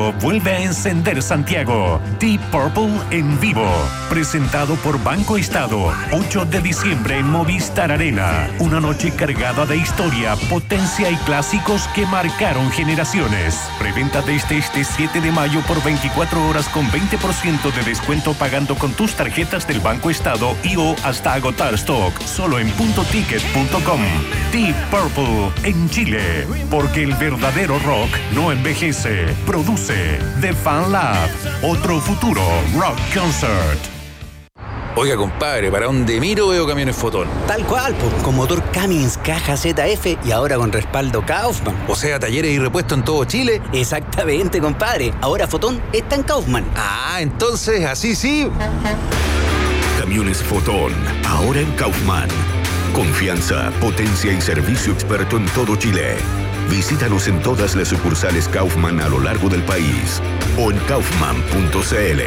Vuelve a encender Santiago. Deep Purple en vivo. Presentado por Banco Estado. 8 de diciembre en Movistar Arena. Una noche cargada de historia, potencia y clásicos que marcaron generaciones. Preventa desde este 7 de mayo por 24 horas con 20% de descuento pagando con tus tarjetas del Banco Estado y o hasta agotar stock. Solo en puntoticket.com. Deep Purple en Chile. Porque el verdadero rock no envejece. Produce The Fan Lab. Otro futuro rock concert. Oiga, compadre, para donde miro veo camiones Fotón. Tal cual, pues, con motor Cummins, caja ZF y ahora con respaldo Kaufman. O sea, talleres y repuestos en todo Chile. Exactamente, compadre. Ahora Fotón está en Kaufman. Ah, entonces, así sí. Camiones Fotón, ahora en Kaufman. Confianza, potencia y servicio experto en todo Chile. Visítanos en todas las sucursales Kaufman a lo largo del país o en kaufman.cl.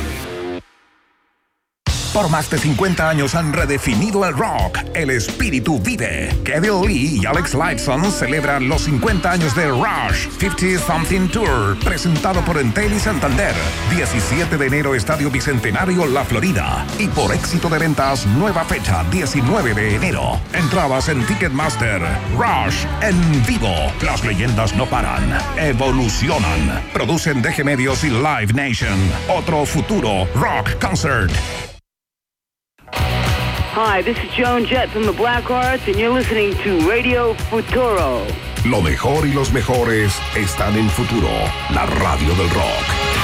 Por más de 50 años han redefinido el rock. El espíritu vive. Kevin Lee y Alex Lifeson celebran los 50 años de Rush 50 Something Tour, presentado por Entel y Santander. 17 de enero, Estadio Bicentenario, La Florida. Y por éxito de ventas, nueva fecha, 19 de enero. Entradas en Ticketmaster. Rush en vivo. Las leyendas no paran, evolucionan. Producen DG Medios y Live Nation. Otro futuro rock concert. Hi, this is Joan Jett from the Blackhearts, and you're listening to Radio Futuro. Lo mejor y los mejores están en Futuro, la radio del rock.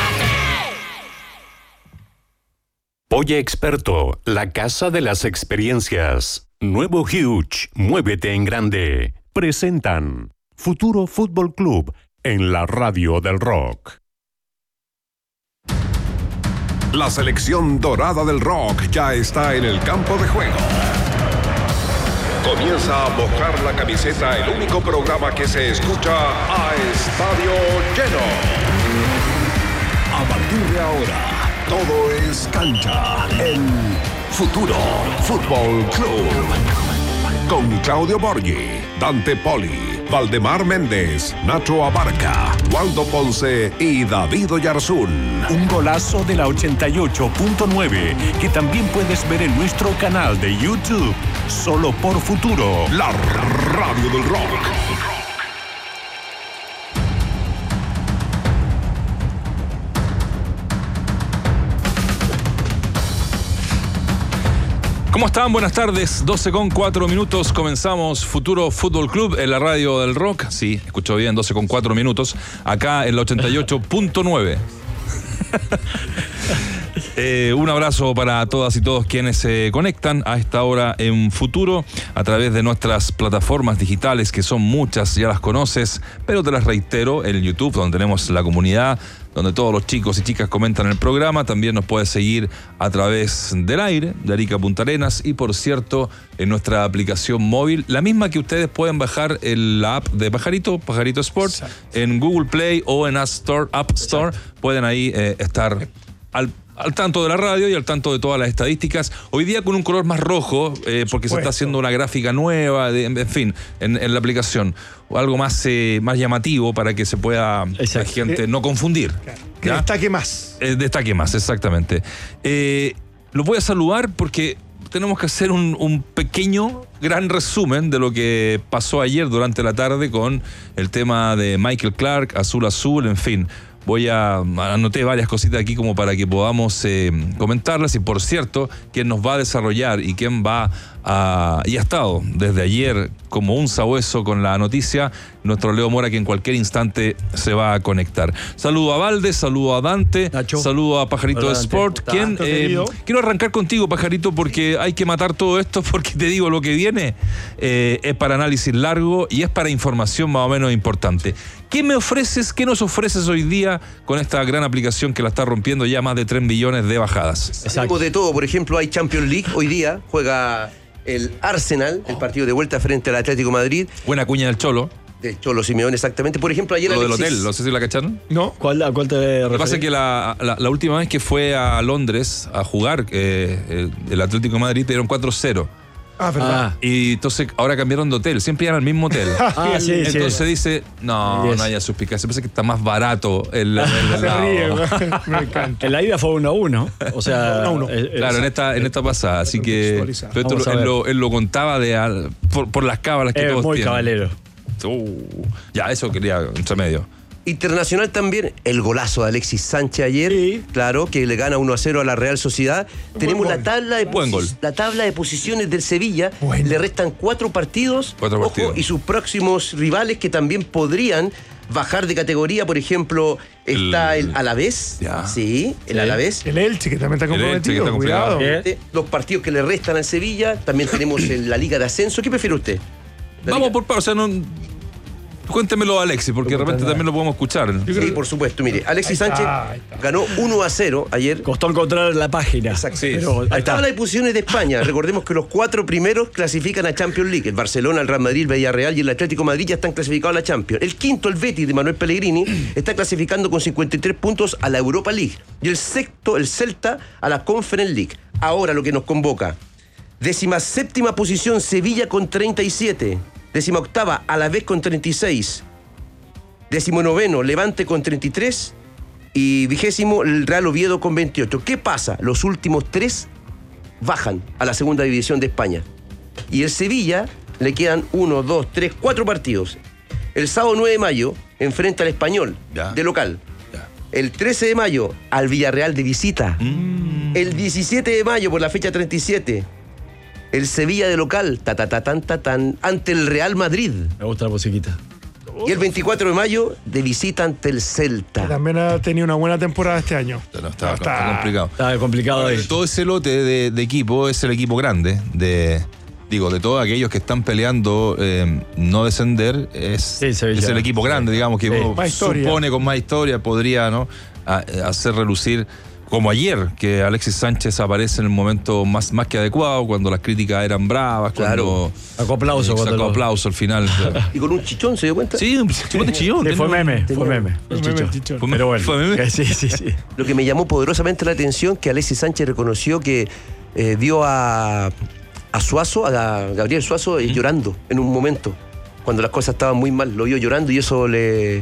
Polla Experto, la casa de las experiencias. Nuevo Huge, muévete en grande. Presentan Futuro Fútbol Club en la radio del rock. La selección dorada del rock ya está en el campo de juego. Comienza a mojar la camiseta, el único programa que se escucha a estadio lleno. A partir de ahora, todo es cancha en Futuro Fútbol Club. Con Claudio Borghi, Dante Poli, Valdemar Méndez, Nacho Abarca, Waldo Ponce y David Oyarzún. Un golazo de la 88.9 que también puedes ver en nuestro canal de YouTube. Solo por Futuro, la radio del rock. ¿Cómo están? Buenas tardes, 12:04. Comenzamos Futuro Fútbol Club en la radio del rock. Sí, escucho bien, 12:04. Acá en la 88.9. Un abrazo para todas y todos quienes se conectan a esta hora en Futuro a través de nuestras plataformas digitales, que son muchas, ya las conoces, pero te las reitero: en YouTube, donde tenemos la comunidad, donde todos los chicos y chicas comentan el programa. También nos puedes seguir a través del aire, de Arica a Punta Arenas, y por cierto, en nuestra aplicación móvil, la misma que ustedes pueden bajar en la app de Pajarito Sports. Exacto. En Google Play o en App Store. Pueden ahí estar al tanto de la radio y al tanto de todas las estadísticas. Hoy día con un color más rojo, porque se está haciendo una gráfica nueva, en fin, en la aplicación. O algo más llamativo para que se pueda la gente no confundir. Claro. Que destaque más. Destaque más, exactamente. Los voy a saludar porque tenemos que hacer un pequeño, gran resumen de lo que pasó ayer durante la tarde con el tema de Michael Clark, Azul Azul, en fin. Anoté varias cositas aquí como para que podamos comentarlas. Y por cierto, quien nos va a desarrollar y quien ha estado desde ayer como un sabueso con la noticia, nuestro Leo Mora, que en cualquier instante se va a conectar. Saludo a Valdes, saludo a Dante, Nacho. Saludo a Pajarito Sport. Quiero arrancar contigo, Pajarito, porque hay que matar todo esto, porque te digo, lo que viene es para análisis largo y es para información más o menos importante. ¿Qué me ofreces, qué nos ofreces hoy día con esta gran aplicación que la está rompiendo ya más de 3 millones de bajadas? Exacto. De todo, por ejemplo, hay Champions League. Hoy día juega el Arsenal, el partido de vuelta frente al Atlético de Madrid. Buena cuña del Cholo. De Cholo Simeone, exactamente. Por ejemplo, ayer lo Alexis... del hotel, no sé si la cacharon. No. ¿A cuál te refieres? Lo que pasa es que la última vez que fue a Londres a jugar el Atlético de Madrid, dieron 4-0. verdad. Y entonces ahora cambiaron de hotel, siempre iban al mismo hotel. Sí, Entonces dice, no haya suspicacia, parece que está más barato el del Se lado. ríe, me encanta. En la ida fue 1-1. O sea, 1-1. Claro, en esta pasada, así que contextualizar. pero esto Vamos a ver. él lo contaba por las cábalas que es todos muy tienen. caballero. Ya, eso quería entre medio. Internacional también, el golazo de Alexis Sánchez ayer, Sí. claro, que le gana 1-0 a la Real Sociedad. Tenemos gol. la tabla de Buen gol. la tabla de posiciones del Sevilla. Bueno. Le restan 4 partidos. 4 partidos. Ojo, y sus próximos rivales que también podrían bajar de categoría. Por ejemplo, está el Alavés. Ya. Sí, el Alavés. El Elche, que también está El Elche, que comprometido. está complicado. Cuidado. Los partidos que le restan al Sevilla. También tenemos la Liga de Ascenso. ¿Qué prefiere usted? La Vamos Liga- por o sea, no. Cuéntemelo, Alexis, porque de repente también lo podemos escuchar. Sí, por supuesto. Mire, Alexis Sánchez ahí está. ganó 1-0 ayer. Costó encontrar la página. Exacto. Sí. Pero ahí La está. tabla de posiciones de España. Recordemos que los 4 primeros clasifican a Champions League. El Barcelona, el Real Madrid, el Villarreal y el Atlético de Madrid ya están clasificados a la Champions. El quinto, el Betis de Manuel Pellegrini, está clasificando con 53 puntos a la Europa League. Y el sexto, el Celta, a la Conference League. Ahora lo que nos convoca. 17ª posición, Sevilla con 37. 18ª, Alavés con 36. 19º, Levante con 33. Y 20º, el Real Oviedo con 28. ¿Qué pasa? Los últimos 3 bajan a la segunda división de España. Y el Sevilla le quedan 1, 2, 3, 4 partidos. El sábado 9 de mayo enfrenta al Español, Ya. de local. Ya. El 13 de mayo al Villarreal de visita. El 17 de mayo por la fecha 37. El Sevilla de local, ante el Real Madrid. Me gusta la musiquita. Y el 24 de mayo de visita ante el Que Celta. también ha tenido una buena temporada este año. No, está complicado. Está complicado ahí. Todo ese lote de equipo es el equipo grande de todos aquellos que están peleando no descender, Sevilla. es el equipo grande, digamos, que Sí. uno Más historia. supone con más historia podría, ¿no?, hacer relucir, como ayer, que Alexis Sánchez aparece en el momento más que adecuado, cuando las críticas eran bravas, Claro. Sacó aplauso sacó cuando lo- aplauso al final. Y con un chichón, ¿se dio cuenta? Sí, un chipote chillón. Sí, fue meme. Fue meme el chichón. Pero bueno. ¿Fue meme? Sí. Lo que me llamó poderosamente la atención que Alexis Sánchez reconoció que vio a Suazo, a Gabriel Suazo, llorando en un momento, cuando las cosas estaban muy mal. Lo vio llorando y eso le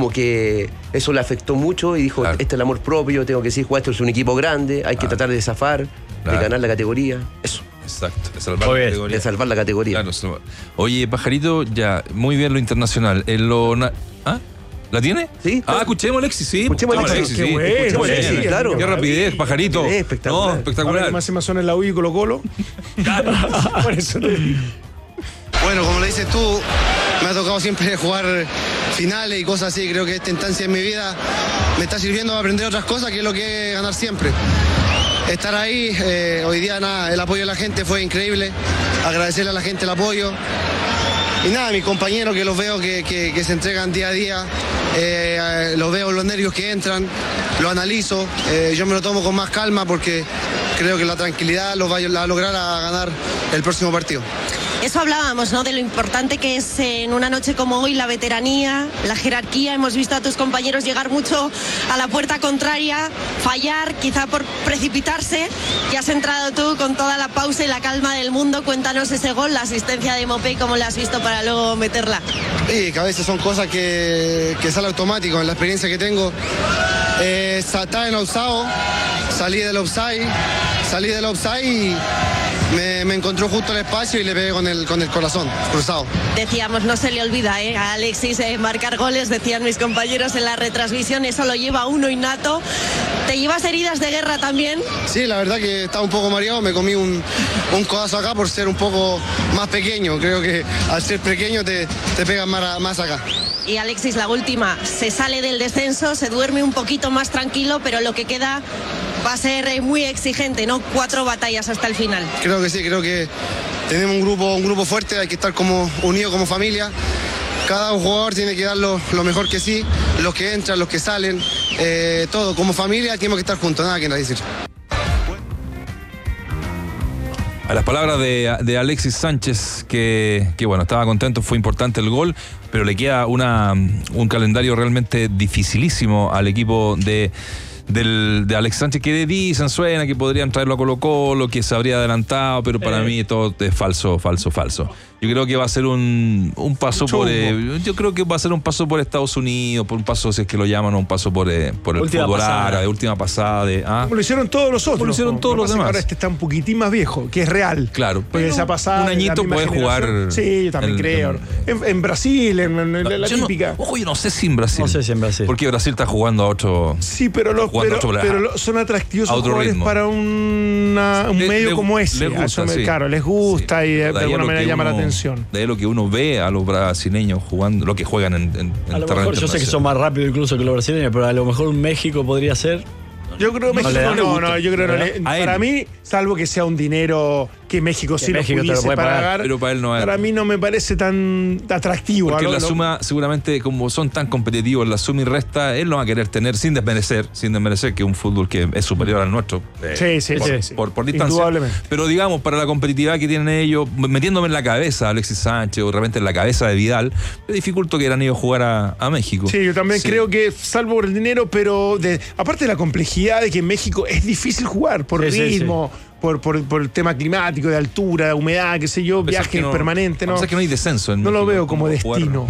afectó mucho y dijo, Claro. este es el amor propio, tengo que decir, esto es un equipo grande, hay que tratar de zafar, Claro. de ganar la categoría. Eso, Exacto, de salvar Muy la bien. categoría. de salvar la categoría. Claro, oye, Pajarito, ya, muy bien lo internacional. ¿Ah? ¿La tiene? Sí. Escuchemos, Alexis, sí. Escuchemos a Alexis. Qué bueno, Escuchemos a Bien. Alexis, claro. Qué rapidez, Pajarito. Es espectacular. No, Ahora espectacular. que más se me suena en la U y Colo Colo. Por eso te digo. Bueno, como le dices tú, me ha tocado siempre jugar finales y cosas así. Creo que esta instancia en mi vida me está sirviendo para aprender otras cosas, que es lo que es ganar siempre. Estar ahí, hoy día nada, el apoyo de la gente fue increíble. Agradecerle a la gente el apoyo. Y nada, mis compañeros que los veo que se entregan día a día, los veo los nervios que entran, lo analizo, yo me lo tomo con más calma porque creo que la tranquilidad los va a lograr a ganar el próximo partido. Eso hablábamos, ¿no? De lo importante que es en una noche como hoy la veteranía, la jerarquía. Hemos visto a tus compañeros llegar mucho a la puerta contraria, fallar, quizá por precipitarse. Y has entrado tú con toda la pausa y la calma del mundo. Cuéntanos ese gol, la asistencia de Mopé, ¿cómo la has visto para luego meterla? Sí, que a veces son cosas que sale automático en la experiencia que tengo. Estaba en offside, salí del offside y me encontró justo el espacio y le pegué con el corazón cruzado. Decíamos, no se le olvida a Alexis marcar goles, decían mis compañeros en la retransmisión, eso lo lleva uno innato. ¿Te llevas heridas de guerra también? Sí, la verdad que estaba un poco mareado, me comí un codazo acá por ser un poco más pequeño. Creo que al ser pequeño te pegan más acá. Y Alexis, la última, se sale del descenso, se duerme un poquito más tranquilo, pero lo que queda va a ser muy exigente, ¿no? 4 batallas hasta el final. Creo que sí, creo que tenemos un grupo fuerte, hay que estar como unidos como familia. Cada jugador tiene que dar lo mejor que sí, los que entran, los que salen, todo. Como familia tenemos que estar juntos, nada que decir. A las palabras de Alexis Sánchez, que bueno, estaba contento, fue importante el gol, pero le queda un calendario realmente dificilísimo al equipo de de Alex Sánchez, que dicen, suena que podrían traerlo a Colo-Colo, que se habría adelantado, pero para mí todo es falso. Yo creo que va a ser un paso por yo creo que va a ser un paso por Estados Unidos, por un paso, si es que lo llaman, un paso por el fútbol árabe, última pasada Como lo hicieron todos los otros. Como lo hicieron todos los demás. Ahora este está un poquitín más viejo, que es real. Claro. Porque esa pasada, un añito puede jugar. Sí, yo también creo. En Brasil, en la típica. Yo no sé si en Brasil. No sé si en Brasil. Porque Brasil está jugando a otro. Sí, pero son atractivos a otro jugadores ritmo. para un medio como ese. Les gusta, claro, les gusta y de alguna manera llama la atención. De ahí lo que uno ve a los brasileños jugando, lo que juegan en a lo terreno mejor yo sé que son más rápidos incluso que los brasileños, pero a lo mejor un México podría ser. Yo creo que México yo creo que para mí, salvo que sea un dinero que México sí lo pudiese pagar, pero para él no es. Para mí no me parece tan atractivo. Porque la suma, seguramente, como son tan competitivos, la suma y resta, él no va a querer tener, sin desmerecer que un fútbol que es superior al nuestro. Sí. Por distancia. Pero digamos, para la competitividad que tienen ellos, metiéndome en la cabeza a Alexis Sánchez o realmente en la cabeza de Vidal, es dificulto que hubieran ido a jugar a México. Sí, yo también creo que, salvo por el dinero, pero aparte de la complejidad de que en México es difícil jugar por ritmo, por el tema climático, de altura, de humedad, qué sé yo, viajes permanentes, ¿no? O sea que no hay descenso en no México, lo veo como destino.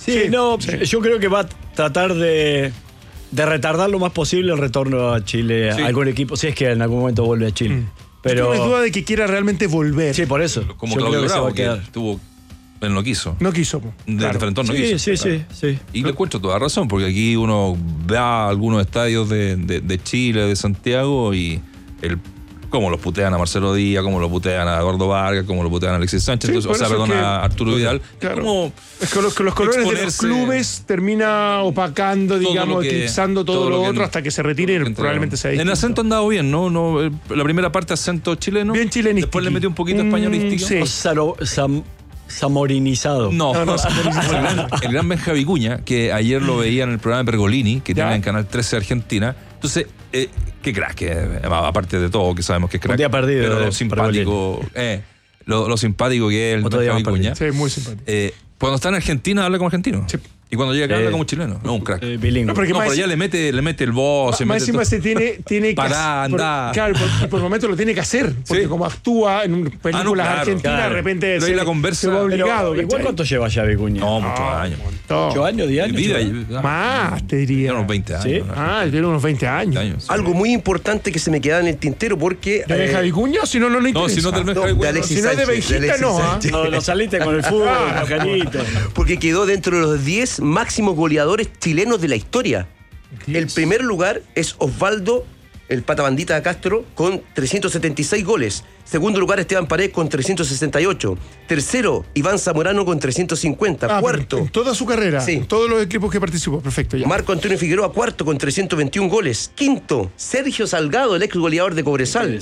Yo creo que va a tratar de retardar lo más posible el retorno a Chile a algún equipo, si es que en algún momento vuelve a Chile. Pero no hay duda de que quiera realmente volver. Sí, por eso. Como Claudio Bravo, que estuvo. Él no quiso. No quiso. Del frentón no quiso. Sí. Y le encuentro toda razón, porque aquí uno ve a algunos estadios de Chile, de Santiago, y cómo los putean a Marcelo Díaz, cómo los putean a Gordo Vargas, cómo los putean a Alexis Sánchez, a Arturo Vidal. Claro. Es que los colores de los clubes termina opacando, digamos, eclipsando todo lo otro hasta que se retire y probablemente sea distinto. En acento andado bien, ¿no? La primera parte acento chileno. Bien chilenístico. Después le metió un poquito españolístico. Sí. Samorinizado. No. El gran Benja Vicuña, que ayer lo veía en el programa de Pergolini, que tiene en Canal 13 Argentina. Entonces, qué crack, aparte de todo, que sabemos que es crack. Un día perdido, pero lo simpático, lo simpático que es el Benja Vicuña. Sí, muy simpático. Cuando está en Argentina, habla como argentino. Sí. Y cuando llega acá habla como chileno. No, un crack. Bilingüe. Pero allá le mete el voz. Más encima se tiene que andar. Claro, por momentos lo tiene que hacer. Porque como actúa en películas argentinas, de repente se va obligado. Igual, ¿cuánto lleva ya Vicuña? No, muchos años. ¿8 años? ¿10 años? Más, te diría. Unos 20 años. ¿Sí? Tiene unos 20 años. Algo muy importante que se me quedaba en el tintero porque... ¿De Benja Vicuña? Si no interesa. No, si no del Benja Vicuña. De Alexis Sánchez. Si no es de Benjita, no saliste con el fútbol, Angelito. Porque quedó dentro de los 10 máximos goleadores chilenos de la historia. El primer lugar es Osvaldo, el Pata Bandita Castro, con 376 goles. Segundo lugar, Esteban Paredes con 368. Tercero, Iván Zamorano con 350. Cuarto. En toda su carrera. Sí. En todos los equipos que participó. Perfecto. Ya. Marco Antonio Figueroa, cuarto con 321 goles. Quinto, Sergio Salgado, el ex goleador de Cobresal.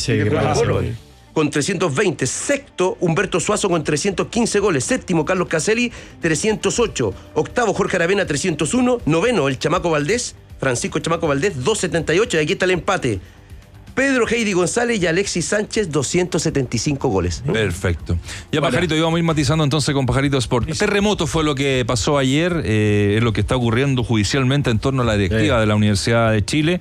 Con 320. Sexto, Humberto Suazo con 315 goles. Séptimo, Carlos Caselli, 308. Octavo, Jorge Aravena, 301. Noveno, el Chamaco Valdés, Francisco Chamaco Valdés, 278. Y aquí está el empate. Pedro Heidi González y Alexis Sánchez, 275 goles. Perfecto. Ya, Pajarito, íbamos a ir matizando entonces con Pajarito Sport. Terremoto fue lo que pasó ayer, es lo que está ocurriendo judicialmente en torno a la directiva de la Universidad de Chile.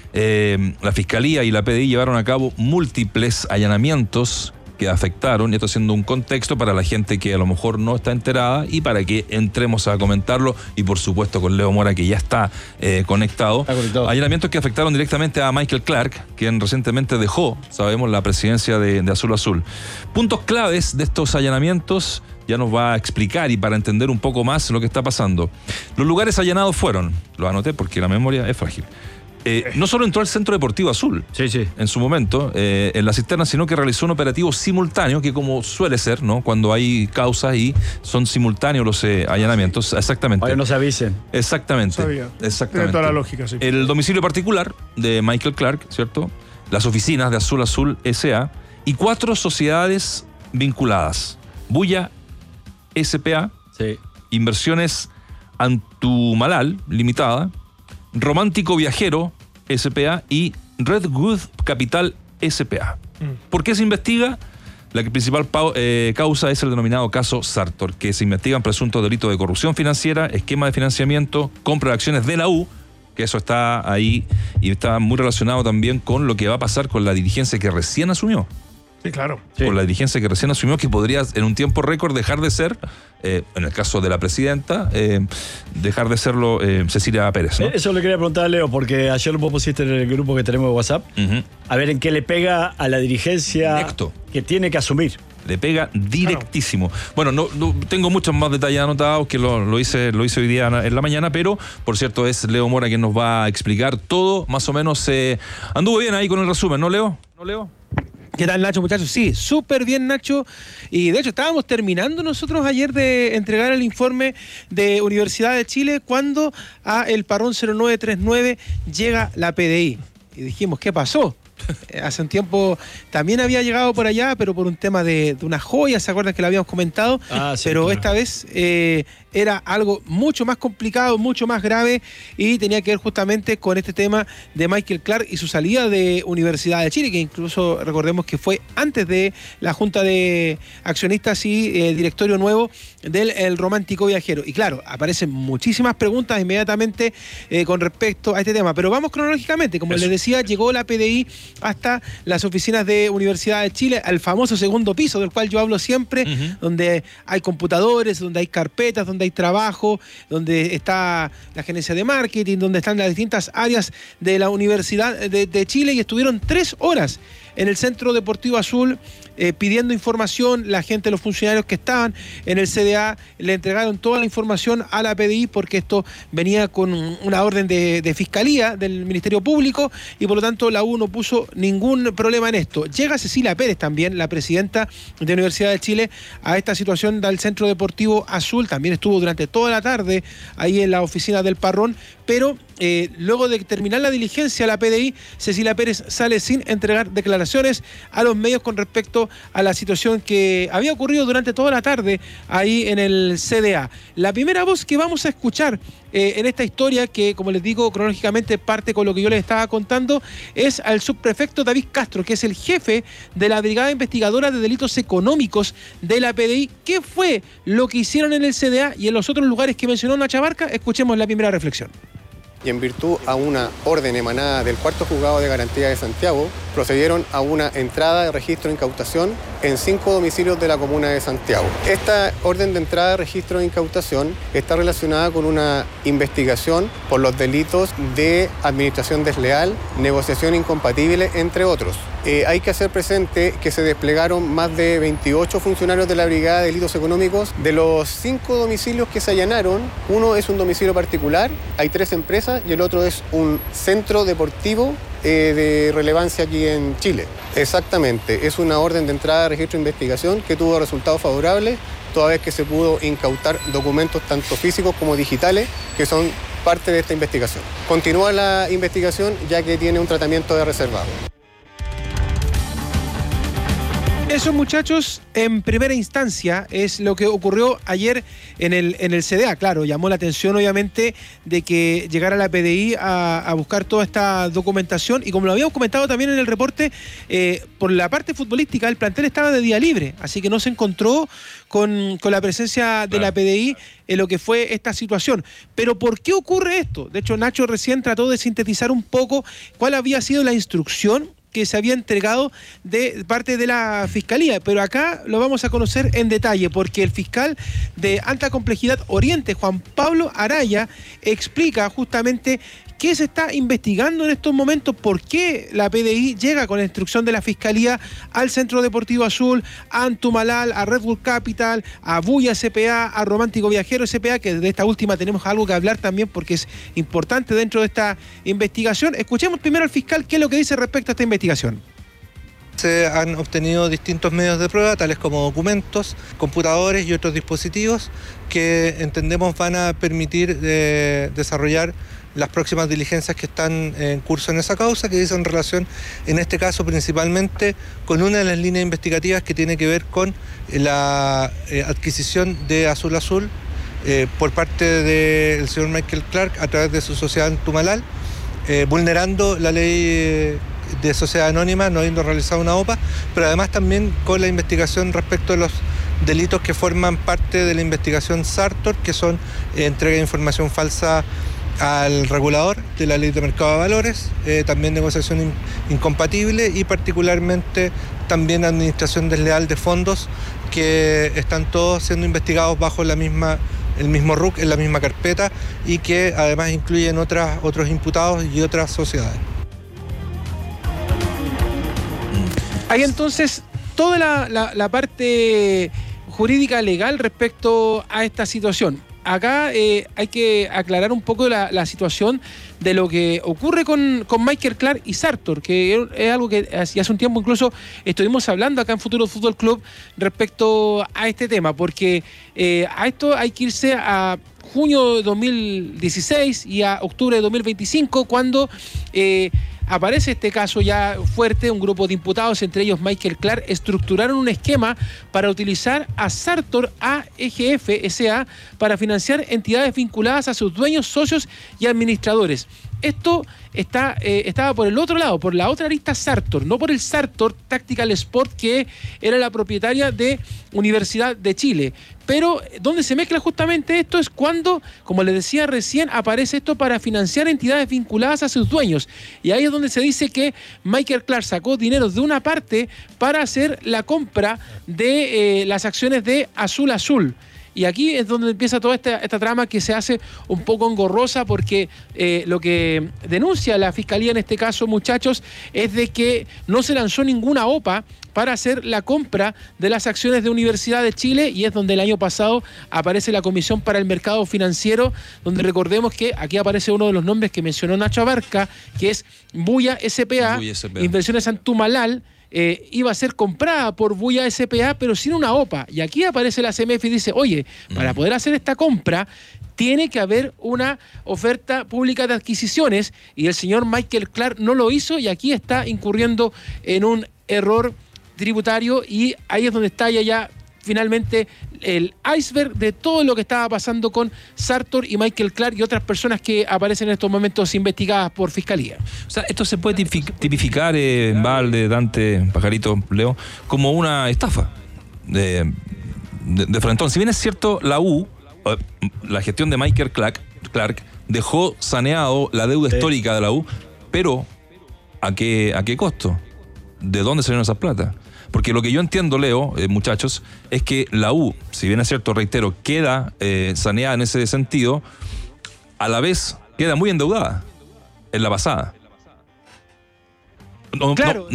La Fiscalía y la PDI llevaron a cabo múltiples allanamientos que afectaron, y esto siendo un contexto para la gente que a lo mejor no está enterada y para que entremos a comentarlo, y por supuesto con Leo Mora, que ya está conectado. Allanamientos que afectaron directamente a Michael Clark, quien recientemente dejó, sabemos, la presidencia de Azul Azul. Puntos claves de estos allanamientos ya nos va a explicar, y para entender un poco más lo que está pasando. Los lugares allanados fueron, lo anoté porque la memoria es frágil. No solo entró al Centro Deportivo Azul en su momento, en la cisterna, sino que realizó un operativo simultáneo, que como suele ser, ¿no? Cuando hay causas y son simultáneos los allanamientos. Exactamente. Ahora no se avisen. Exactamente. Sabía. Exactamente. Tiene toda la lógica, sí. El domicilio particular de Michael Clark, ¿cierto? Las oficinas de Azul Azul S.A. y 4 sociedades vinculadas. Bulla S.P.A. Inversiones Antumalal Limitada, Romántico Viajero S.p.A. y Redwood Capital S.p.A. ¿Por qué se investiga? La principal causa es el denominado caso Sartor, que se investigan presuntos delitos de corrupción financiera, esquema de financiamiento, compra de acciones de la U que eso está ahí y está muy relacionado también con lo que va a pasar con la dirigencia que recién asumió. Sí, claro. Con la dirigencia que recién asumió, que podría en un tiempo récord dejar de ser, en el caso de la presidenta, dejar de serlo Cecilia Pérez, ¿no? Eso le quería preguntar a Leo, porque ayer vos pusiste en el grupo que tenemos de WhatsApp, a ver en qué le pega a la dirigencia Directo. Que tiene que asumir. Le pega directísimo. Bueno, no tengo muchos más detalles anotados, que lo hice hoy día en la mañana, pero por cierto es Leo Mora quien nos va a explicar todo, más o menos. Anduvo bien ahí con el resumen, ¿no, Leo? ¿No, Leo? ¿Qué tal, Nacho, muchachos? Sí, súper bien, Nacho. Y de hecho estábamos terminando nosotros ayer de entregar el informe de Universidad de Chile cuando a el parrón 0939 llega la PDI. Y dijimos, ¿qué pasó? Hace un tiempo también había llegado por allá, pero por un tema de una joya, ¿se acuerdan que lo habíamos comentado? Sí, pero claro. Esta vez era algo mucho más complicado, mucho más grave, y tenía que ver justamente con este tema de Michael Clark y su salida de Universidad de Chile, que incluso recordemos que fue antes de la Junta de Accionistas y directorio nuevo del Romántico Viajero. Y claro, aparecen muchísimas preguntas inmediatamente con respecto a este tema, pero vamos cronológicamente. Como les decía, llegó la PDI hasta las oficinas de Universidad de Chile, al famoso segundo piso del cual yo hablo siempre, donde hay computadores, donde hay carpetas, donde hay trabajo, donde está la gerencia de marketing, donde están las distintas áreas de la Universidad de Chile, y estuvieron 3 horas en el Centro Deportivo Azul pidiendo información. La gente, los funcionarios que estaban en el CDA le entregaron toda la información a la PDI, porque esto venía con una orden de fiscalía del Ministerio Público, y por lo tanto la U no puso ningún problema en esto. Llega Cecilia Pérez también, la presidenta de Universidad de Chile, a esta situación del Centro Deportivo Azul. También estuvo durante toda la tarde ahí en la oficina del Parrón, pero luego de terminar la diligencia la PDI, Cecilia Pérez sale sin entregar declaraciones a los medios con respecto a la situación que había ocurrido durante toda la tarde ahí en el CDA. La primera voz que vamos a escuchar en esta historia, que como les digo cronológicamente parte con lo que yo les estaba contando, es al subprefecto David Castro, que es el jefe de la Brigada Investigadora de Delitos Económicos de la PDI. ¿Qué fue lo que hicieron en el CDA y en los otros lugares que mencionó Nacha Barca? Escuchemos la primera reflexión. Y en virtud a una orden emanada del Cuarto Juzgado de Garantía de Santiago, procedieron a una entrada de registro de incautación en 5 domicilios de la comuna de Santiago. Esta orden de entrada de registro de incautación está relacionada con una investigación por los delitos de administración desleal, negociación incompatible, entre otros. Hay que hacer presente que se desplegaron más de 28 funcionarios de la Brigada de Delitos Económicos. De los 5 domicilios que se allanaron, uno es un domicilio particular, hay 3 empresas, y el otro es un centro deportivo de relevancia aquí en Chile. Exactamente, es una orden de entrada de registro de investigación que tuvo resultados favorables, toda vez que se pudo incautar documentos tanto físicos como digitales que son parte de esta investigación. Continúa la investigación, ya que tiene un tratamiento de reservado. Eso, muchachos, en primera instancia es lo que ocurrió ayer en el CDA. Claro, llamó la atención obviamente de que llegara la PDI a buscar toda esta documentación, y como lo habíamos comentado también en el reporte, por la parte futbolística el plantel estaba de día libre, así que no se encontró con la presencia de la PDI en lo que fue esta situación. Pero ¿por qué ocurre esto? De hecho, Nacho recién trató de sintetizar un poco cuál había sido la instrucción que se había entregado de parte de la Fiscalía, pero acá lo vamos a conocer en detalle, porque el fiscal de alta complejidad Oriente, Juan Pablo Araya, explica justamente qué se está investigando en estos momentos, por qué la PDI llega con la instrucción de la Fiscalía al Centro Deportivo Azul, a Antumalal, a Red Bull Capital, a Buya SPA, a Romántico Viajero SPA, que de esta última tenemos algo que hablar también porque es importante dentro de esta investigación. Escuchemos primero al fiscal qué es lo que dice respecto a esta investigación. Se han obtenido distintos medios de prueba, tales como documentos, computadores y otros dispositivos que entendemos van a permitir desarrollar las próximas diligencias que están en curso en esa causa, que dicen relación, en este caso principalmente, con una de las líneas investigativas que tiene que ver con la adquisición de Azul Azul por parte del señor Michael Clark a través de su sociedad Antumalal, vulnerando la ley de sociedad anónima, no habiendo realizado una OPA, pero además también con la investigación respecto a los delitos que forman parte de la investigación Sartor, que son entrega de información falsa al regulador de la Ley de Mercado de Valores, también negociación incompatible y particularmente también administración desleal de fondos que están todos siendo investigados bajo el mismo RUC, en la misma carpeta y que además incluyen otros imputados y otras sociedades. Hay entonces toda la parte jurídica legal respecto a esta situación. Acá hay que aclarar un poco la situación de lo que ocurre con Michael Clark y Sartor, que es algo que hace un tiempo incluso estuvimos hablando acá en Futuro Fútbol Club respecto a este tema, porque a esto hay que irse a junio de 2016 y a octubre de 2025, cuando aparece este caso ya fuerte. Un grupo de imputados, entre ellos Michael Clark, estructuraron un esquema para utilizar a Sartor AGF S.A. para financiar entidades vinculadas a sus dueños, socios y administradores. Esto estaba por el otro lado, por la otra arista Sartor, no por el Sartor Tactical Sport, que era la propietaria de Universidad de Chile. Pero donde se mezcla justamente esto es cuando, como les decía recién, aparece esto para financiar entidades vinculadas a sus dueños. Y ahí es donde se dice que Michael Clark sacó dinero de una parte para hacer la compra de las acciones de Azul Azul. Y aquí es donde empieza toda esta trama que se hace un poco engorrosa, porque lo que denuncia la Fiscalía en este caso, muchachos, es de que no se lanzó ninguna OPA para hacer la compra de las acciones de Universidad de Chile, y es donde el año pasado aparece la Comisión para el Mercado Financiero, donde recordemos que aquí aparece uno de los nombres que mencionó Nacho Abarca, que es Buya S.p.A. Inversiones Antumalal. Iba a ser comprada por Buya S.p.A. pero sin una OPA. Y aquí aparece la CMF y dice, oye, para poder hacer esta compra tiene que haber una oferta pública de adquisiciones, y el señor Michael Clark no lo hizo, y aquí está incurriendo en un error tributario, y ahí es donde está ya finalmente el iceberg de todo lo que estaba pasando con Sartor y Michael Clark y otras personas que aparecen en estos momentos investigadas por Fiscalía. O sea, esto se puede tipificar, Valde, Dante, Pajarito, Leo, como una estafa de frentón. Si bien es cierto, la gestión de Michael Clark dejó saneado la deuda histórica de la U, pero ¿a qué costo? ¿De dónde salieron esas plata? Porque lo que yo entiendo, Leo, muchachos, es que la U, si bien es cierto, reitero, queda saneada en ese sentido, a la vez queda muy endeudada en la pasada. Claro,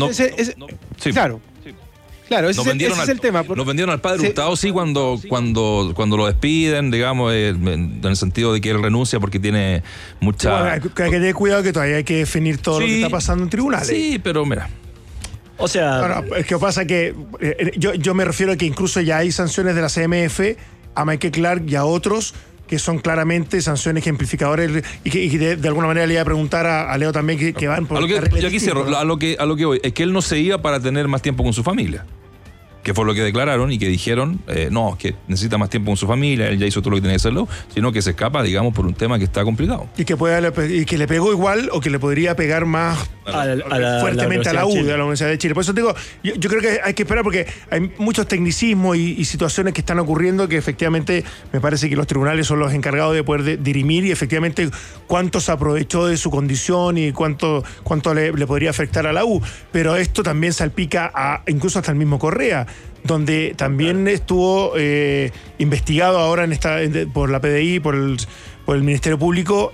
ese es el tema. Nos vendieron al padre Hurtado, sí, cuando lo despiden, digamos, en el sentido de que él renuncia porque tiene mucha... Bueno, hay que tener cuidado, que todavía hay que definir todo lo que está pasando en tribunales. Sí, pero mira... O sea... No, es que pasa que yo me refiero a que incluso ya hay sanciones de la CMF a Michael Clark y a otros que son claramente sanciones ejemplificadoras, y que de alguna manera le iba a preguntar a Leo también que van por... Yo aquí cierro, a lo que voy, es que él no se iba para tener más tiempo con su familia, que fue lo que declararon y que dijeron, no, que necesita más tiempo con su familia, él ya hizo todo lo que tenía que hacerlo, sino que se escapa, digamos, por un tema que está complicado. Y que le pegó igual, o que le podría pegar más fuertemente a la U, de la Universidad de Chile. Por eso digo, yo creo que hay que esperar, porque hay muchos tecnicismos y situaciones que están ocurriendo que efectivamente me parece que los tribunales son los encargados de poder dirimir, y efectivamente cuánto se aprovechó de su condición y cuánto le podría afectar a la U. Pero esto también salpica incluso hasta el mismo Correa, donde también estuvo investigado ahora por la PDI, por el Ministerio Público.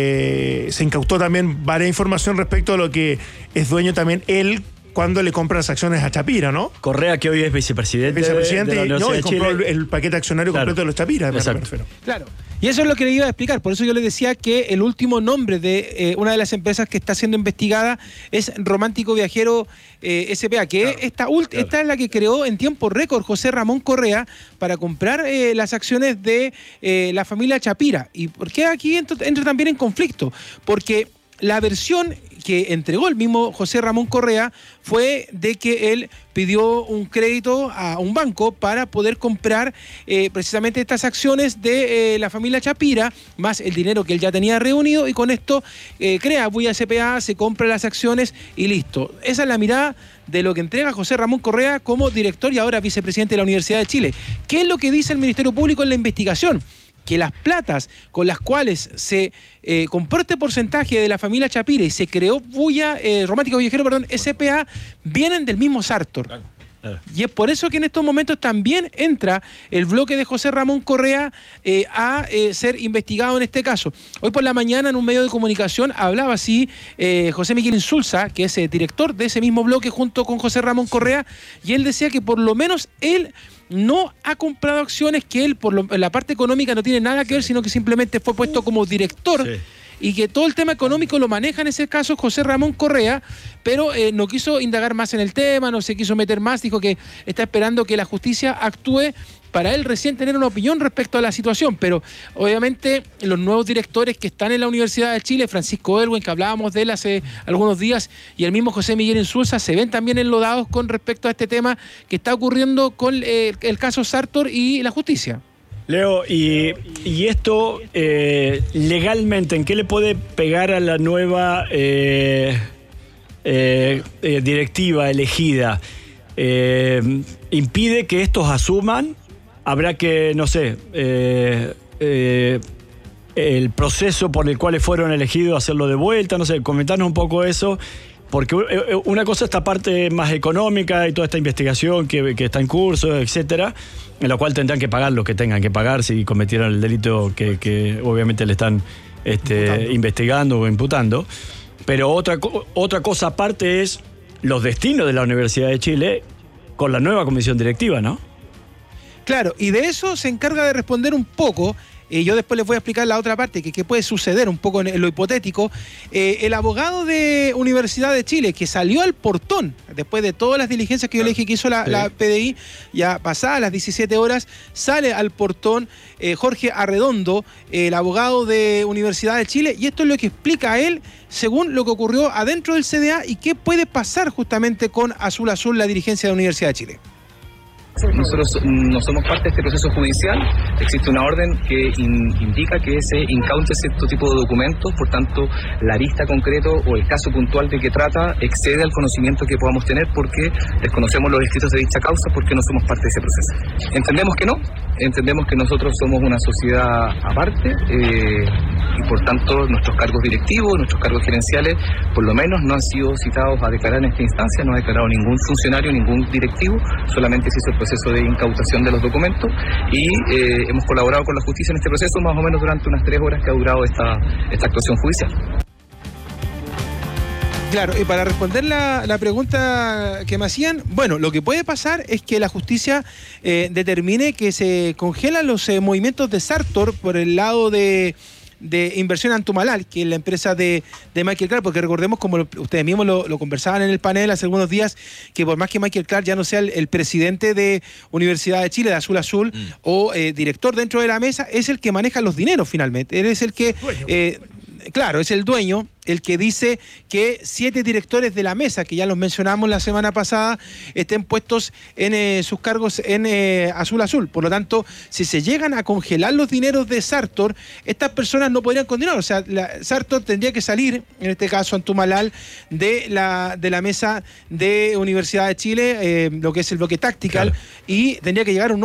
Se incautó también varias información respecto a lo que es dueño también él cuando le compra las acciones a Chapira, ¿no? Correa, que hoy es vicepresidente de la Universidad y compró el paquete accionario completo de los Chapira. Claro. Y eso es lo que le iba a explicar. Por eso yo le decía que el último nombre de una de las empresas que está siendo investigada es Romántico Viajero S.p.A., que esta es la que creó en tiempo récord José Ramón Correa para comprar las acciones de la familia Chapira. ¿Y por qué aquí entra también en conflicto? Porque la versión que entregó el mismo José Ramón Correa fue de que él pidió un crédito a un banco para poder comprar precisamente estas acciones de la familia Chapira, más el dinero que él ya tenía reunido, y con esto crea Buya S.p.A., se compra las acciones y listo. Esa es la mirada de lo que entrega José Ramón Correa como director y ahora vicepresidente de la Universidad de Chile. ¿Qué es lo que dice el Ministerio Público en la investigación? que las platas con las cuales se compró este porcentaje de la familia Chapire y se creó Romántico Viajero, SPA, vienen del mismo Sartor. Claro. Y es por eso que en estos momentos también entra el bloque de José Ramón Correa a ser investigado en este caso. Hoy por la mañana en un medio de comunicación hablaba así José Miguel Insulza, que es director de ese mismo bloque junto con José Ramón Correa, y él decía que por lo menos él no ha comprado acciones, que él en la parte económica no tiene nada que ver, sino que simplemente fue puesto como director. Sí. Y que todo el tema económico lo maneja en ese caso José Ramón Correa, pero no quiso indagar más en el tema, no se quiso meter más, dijo que está esperando que la justicia actúe para él recién tener una opinión respecto a la situación, pero obviamente los nuevos directores que están en la Universidad de Chile, Francisco Elwin, que hablábamos de él hace algunos días, y el mismo José Miguel Insulza, se ven también enlodados con respecto a este tema que está ocurriendo con el caso Sartor y la justicia. Leo, y esto legalmente, ¿en qué le puede pegar a la nueva directiva elegida? ¿Impide que estos asuman? ¿Habrá que, no sé, el proceso por el cual fueron elegidos, hacerlo de vuelta? No sé, comentarnos un poco eso. Porque una cosa es esta parte más económica y toda esta investigación que está en curso, etcétera, en la cual tendrán que pagar lo que tengan que pagar si cometieron el delito que obviamente le están investigando o imputando. Pero otra cosa aparte es los destinos de la Universidad de Chile con la nueva comisión directiva, ¿no? Claro, y de eso se encarga de responder un poco. Yo después les voy a explicar la otra parte, que puede suceder un poco en lo hipotético. El abogado de Universidad de Chile, que salió al portón, después de todas las diligencias que yo le dije que hizo la PDI, ya pasadas las 17 horas, sale al portón Jorge Arredondo, el abogado de Universidad de Chile, y esto es lo que explica a él, según lo que ocurrió adentro del CDA y qué puede pasar justamente con Azul Azul, la dirigencia de la Universidad de Chile. Nosotros no somos parte de este proceso judicial, existe una orden que indica que se incaute cierto tipo de documentos, por tanto la arista concreto o el caso puntual de que trata excede al conocimiento que podamos tener porque desconocemos los escritos de dicha causa porque no somos parte de ese proceso. Entendemos que no, entendemos que nosotros somos una sociedad aparte y por tanto nuestros cargos directivos, nuestros cargos gerenciales por lo menos no han sido citados a declarar en esta instancia, no ha declarado ningún funcionario, ningún directivo, solamente se hizo el proceso de incautación de los documentos y hemos colaborado con la justicia en este proceso más o menos durante unas 3 horas que ha durado esta actuación judicial. Claro, y para responder la pregunta que me hacían, bueno, lo que puede pasar es que la justicia determine que se congelan los movimientos de Sartor por el lado de Inversión Antumalal, que es la empresa de Michael Clark, porque recordemos, como ustedes mismos lo conversaban en el panel hace algunos días, que por más que Michael Clark ya no sea el presidente de Universidad de Chile, de Azul Azul, o director dentro de la mesa, es el que maneja los dineros finalmente. Él es el que... claro, es el dueño, el que dice que 7 directores de la mesa, que ya los mencionamos la semana pasada, estén puestos en sus cargos en Azul Azul. Por lo tanto, si se llegan a congelar los dineros de Sartor, estas personas no podrían continuar. O sea, Sartor tendría que salir, en este caso Antumalal, de la mesa de Universidad de Chile, lo que es el bloque Tactical, claro. Y tendría que llegar un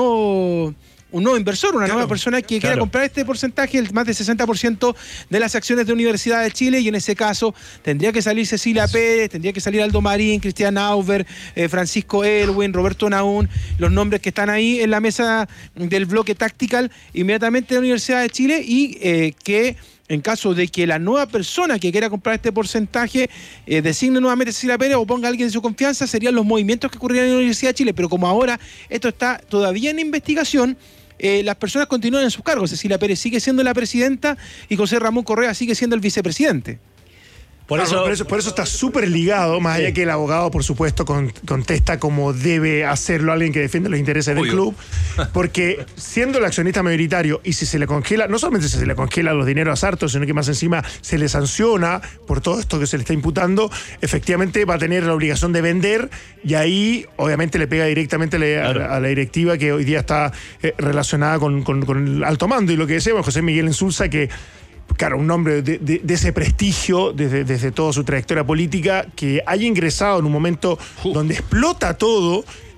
nuevo inversor, una nueva persona que quiera comprar este porcentaje, el más del 60% de las acciones de Universidad de Chile, y en ese caso tendría que salir Cecilia Pérez, tendría que salir Aldo Marín, Cristian Auber, Francisco Elwin, Roberto Naún, los nombres que están ahí en la mesa del bloque Tactical inmediatamente de la Universidad de Chile, y que en caso de que la nueva persona que quiera comprar este porcentaje designe nuevamente a Cecilia Pérez o ponga a alguien de su confianza, serían los movimientos que ocurrirían en la Universidad de Chile. Pero como ahora esto está todavía en investigación, las personas continúan en sus cargos. Cecilia Pérez sigue siendo la presidenta y José Ramón Correa sigue siendo el vicepresidente. Por eso está súper ligado, más allá que el abogado, por supuesto, contesta como debe hacerlo alguien que defiende los intereses del club, porque siendo el accionista mayoritario, y si se le congela, no solamente se le congela los dineros a Sartor, sino que más encima se le sanciona por todo esto que se le está imputando, efectivamente va a tener la obligación de vender, y ahí obviamente le pega directamente a la directiva que hoy día está relacionada con el alto mando. Y lo que decíamos, José Miguel Insulza, que claro, un hombre de ese prestigio desde toda su trayectoria política, que haya ingresado en un momento donde explota todo,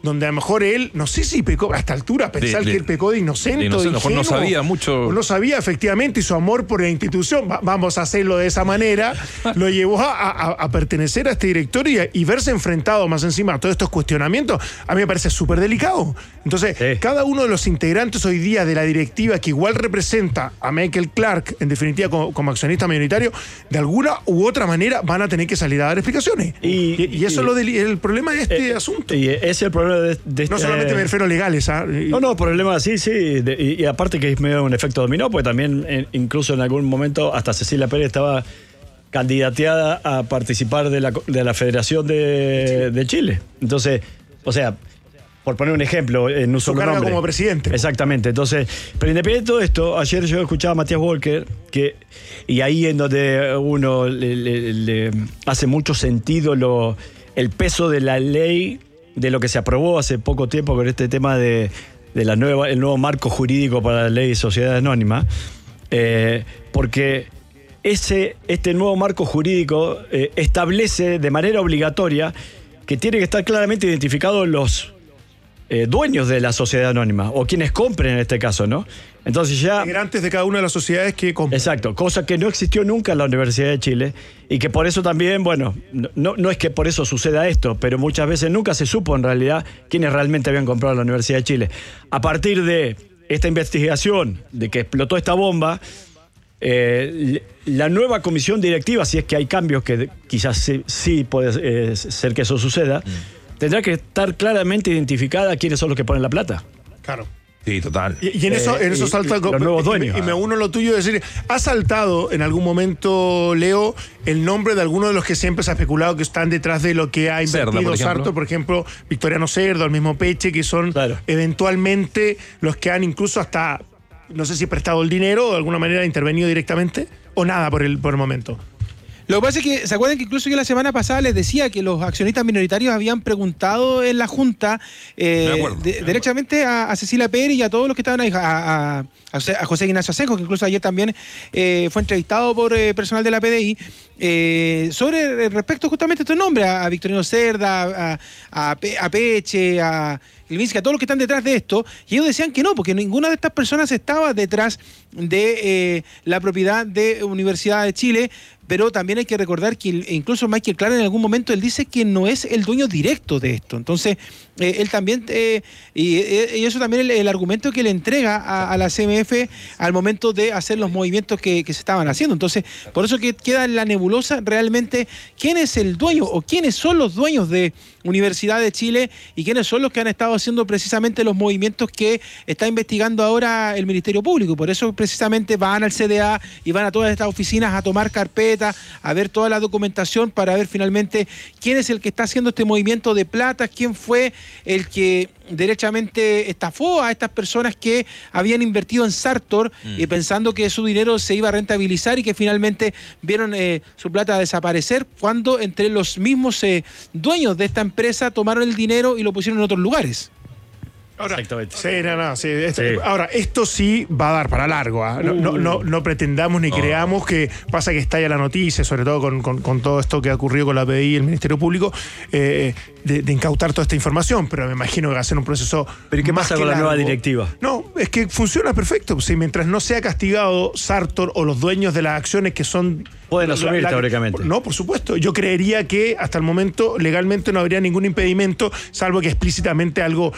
donde a lo mejor él, no sé si pecó, a esta altura, pensar que él pecó de inocente, a lo mejor no sabía mucho. No sabía, efectivamente, y su amor por la institución, vamos a hacerlo de esa manera, lo llevó a pertenecer a este directorio y verse enfrentado más encima a todos estos cuestionamientos, a mí me parece súper delicado. Entonces, cada uno de los integrantes hoy día de la directiva, que igual representa a Michael Clark, en definitiva como accionista mayoritario, de alguna u otra manera van a tener que salir a dar explicaciones. Y eso es el problema de este asunto. Y ese es el problema de este... No solamente me refiero a legales. No, problema sí. Y aparte que es medio un efecto dominó, pues también incluso en algún momento hasta Cecilia Pérez estaba candidateada a participar de la Federación de Chile. Entonces, o sea, por poner un ejemplo, en un solo nombre. Como presidente. Exactamente. Entonces, pero independiente de todo esto, ayer yo escuchaba a Matías Walker, y ahí en donde uno le hace mucho sentido el peso de la ley, de lo que se aprobó hace poco tiempo con este tema de el nuevo marco jurídico para la ley de sociedad anónima, porque este nuevo marco jurídico establece de manera obligatoria que tiene que estar claramente identificados los dueños de la sociedad anónima, o quienes compren en este caso, ¿no? Entonces ya... Integrantes de cada una de las sociedades que compran. Exacto, cosa que no existió nunca en la Universidad de Chile, y que por eso también, bueno, no es que por eso suceda esto, pero muchas veces nunca se supo en realidad quiénes realmente habían comprado la Universidad de Chile. A partir de esta investigación, de que explotó esta bomba, la nueva comisión directiva, si es que hay cambios, que quizás sí puede ser que eso suceda, tendrá que estar claramente identificada quiénes son los que ponen la plata. Claro. Sí, total. Y en eso salta los nuevos dueños. Y me uno lo tuyo de decir, ¿ha saltado en algún momento, Leo, el nombre de alguno de los que siempre se ha especulado que están detrás de lo que ha invertido Sartor? Por ejemplo, Victoriano Cerda, el mismo Peche, que son eventualmente los que han incluso hasta, no sé si prestado el dinero o de alguna manera intervenido directamente, o nada por el momento. Lo que pasa es que, ¿se acuerdan que incluso yo la semana pasada les decía que los accionistas minoritarios habían preguntado en la Junta derechamente a Cecilia Pérez y a todos los que estaban ahí, a José Ignacio Asenjo, que incluso ayer también fue entrevistado por personal de la PDI, sobre respecto justamente a estos nombres, a Victoriano Cerda, a Peche, a Ilvinsky, a todos los que están detrás de esto, y ellos decían que no, porque ninguna de estas personas estaba detrás de la propiedad de Universidad de Chile. Pero también hay que recordar que incluso Michael Clark en algún momento él dice que no es el dueño directo de esto. Entonces, él también, y eso también es el argumento que le entrega a la CMF al momento de hacer los movimientos que se estaban haciendo. Entonces, por eso que queda en la nebulosa realmente quién es el dueño o quiénes son los dueños de Universidad de Chile y quiénes son los que han estado haciendo precisamente los movimientos que está investigando ahora el Ministerio Público. Y por eso precisamente van al CDA y van a todas estas oficinas a tomar carpeta, a ver toda la documentación para ver finalmente quién es el que está haciendo este movimiento de plata, quién fue el que derechamente estafó a estas personas que habían invertido en Sartor pensando que su dinero se iba a rentabilizar y que finalmente vieron su plata desaparecer cuando entre los mismos dueños de esta empresa tomaron el dinero y lo pusieron en otros lugares. Ahora, ahora, esto sí va a dar para largo. No pretendamos ni creamos que pasa que estalla la noticia, sobre todo con todo esto que ha ocurrido con la PDI y el Ministerio Público, de incautar toda esta información, pero me imagino que va a ser un proceso. ¿Pero qué pasa con la nueva directiva? No, es que funciona perfecto. Si mientras no sea castigado Sartor o los dueños de las acciones que son... Pueden asumir teóricamente. No, por supuesto. Yo creería que hasta el momento legalmente no habría ningún impedimento, salvo que explícitamente algo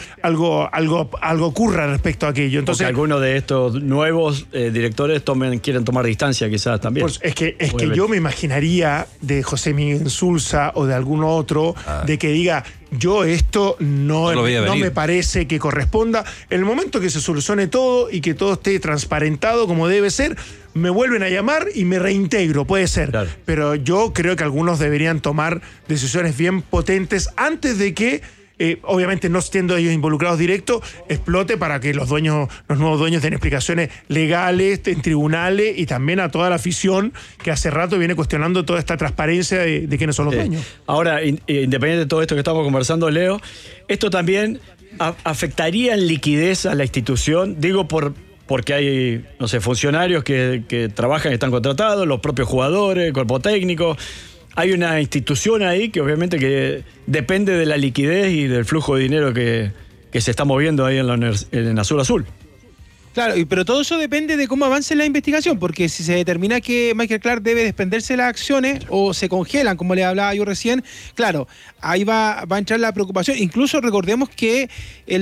ocurra respecto a aquello. Entonces, porque algunos de estos nuevos directores quieren tomar distancia quizás también. Pues es que yo me imaginaría de José Miguel Insulza o de algún otro de que diga, yo esto no me parece que corresponda. En el momento que se solucione todo y que todo esté transparentado como debe ser, me vuelven a llamar y me reintegro, puede ser. Claro. Pero yo creo que algunos deberían tomar decisiones bien potentes antes de que, obviamente no siendo ellos involucrados directos, explote para que los nuevos dueños den explicaciones legales en tribunales y también a toda la afición que hace rato viene cuestionando toda esta transparencia de quiénes son los dueños. Ahora, independiente de todo esto que estamos conversando, Leo, esto también afectaría en liquidez a la institución, digo porque hay, no sé, funcionarios que trabajan y están contratados, los propios jugadores, el cuerpo técnico. hay una institución ahí que obviamente que depende de la liquidez y del flujo de dinero que se está moviendo ahí en Azul Azul. Claro, pero todo eso depende de cómo avance la investigación, porque si se determina que Michael Clark debe desprenderse de las acciones o se congelan, como le hablaba yo recién, claro, ahí va a entrar la preocupación. Incluso recordemos que el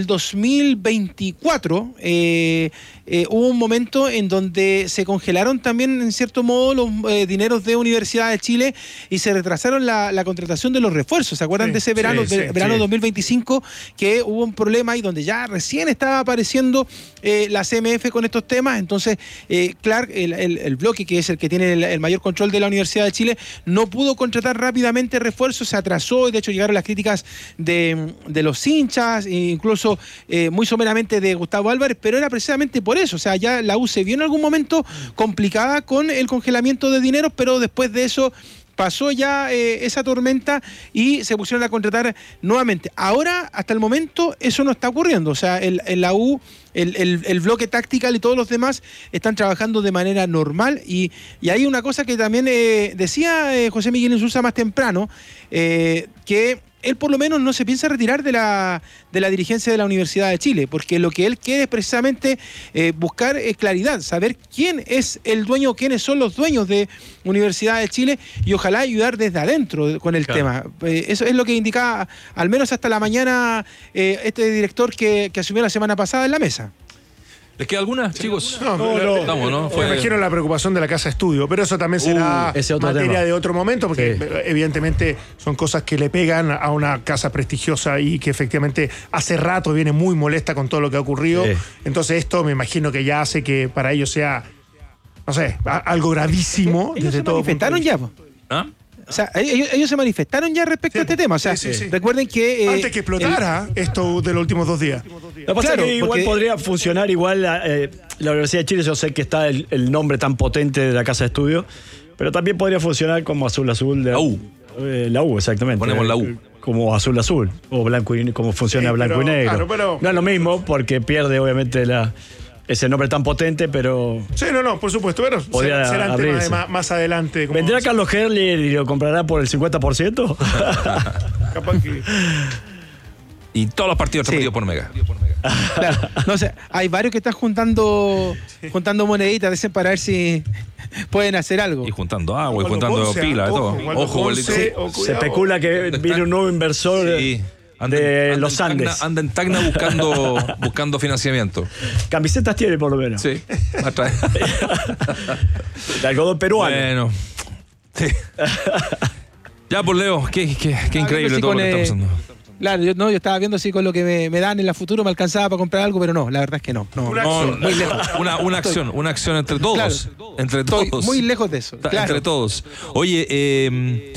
2024 hubo un momento en donde se congelaron también, en cierto modo, los dineros de Universidad de Chile y se retrasaron la contratación de los refuerzos. ¿Se acuerdan de ese verano, verano 2025, que hubo un problema y donde ya recién estaba apareciendo la CMF con estos temas? Entonces, Clark, el bloque que es el que tiene el mayor control de la Universidad de Chile, no pudo contratar rápidamente refuerzos, se atrasó y de hecho llegaron las críticas de los hinchas, incluso muy someramente de Gustavo Álvarez, pero era precisamente por eso. O sea, ya la U se vio en algún momento complicada con el congelamiento de dinero, pero después de eso pasó ya esa tormenta y se pusieron a contratar nuevamente. Ahora, hasta el momento, eso no está ocurriendo. O sea, la U, el bloque Tactical y todos los demás están trabajando de manera normal. Y hay una cosa que también decía José Miguel Insulza más temprano, que él por lo menos no se piensa retirar de la dirigencia de la Universidad de Chile, porque lo que él quiere es precisamente buscar claridad, saber quién es el dueño, quiénes son los dueños de Universidad de Chile y ojalá ayudar desde adentro con el tema. Eso es lo que indicaba, al menos hasta la mañana, este director que asumió la semana pasada en la mesa. ¿Les queda alguna, chicos? No. Estamos, ¿no? Me imagino la preocupación de la casa estudio, pero eso también será materia tema de otro momento, porque evidentemente son cosas que le pegan a una casa prestigiosa y que efectivamente hace rato viene muy molesta con todo lo que ha ocurrido. Entonces esto me imagino que ya hace que para ellos sea, no sé, algo gravísimo. Ellos se manifestaron ya, ¿Ah? O sea, ellos se manifestaron ya respecto a este tema. O sea, recuerden que antes que explotara esto de los últimos 2 días. Lo que pasa es que igual podría funcionar igual la Universidad de Chile. Yo sé que está el nombre tan potente de la casa de estudio, pero también podría funcionar como Azul Azul de la U. La U, exactamente. Ponemos la U. Como Azul Azul o blanco y como funciona blanco y negro. Claro, pero no es lo mismo porque pierde obviamente ese nombre tan potente, pero... Sí, no, por supuesto, pero será un tema de más adelante. ¿Vendrá Carlos Herli y lo comprará por el 50%? Capaz que... Y todos los partidos transmitidos por Mega. Claro, no sé, hay varios que están juntando moneditas, dicen, para ver si pueden hacer algo. Y juntando agua, y juntando pilas, todo. Ojo, se especula que viene un nuevo inversor... de los Andes. Anda en Tacna buscando financiamiento. Camisetas tiene por lo menos. Sí, atrás. De algodón peruano. Bueno. Sí. Ya, por Leo, qué increíble todo lo que está pasando. Claro, yo estaba viendo si con lo que me dan en la futuro me alcanzaba para comprar algo, pero no, la verdad es que no. Muy lejos. Una acción entre todos. Claro, entre todos. Muy lejos de eso. Claro. Entre todos. Oye,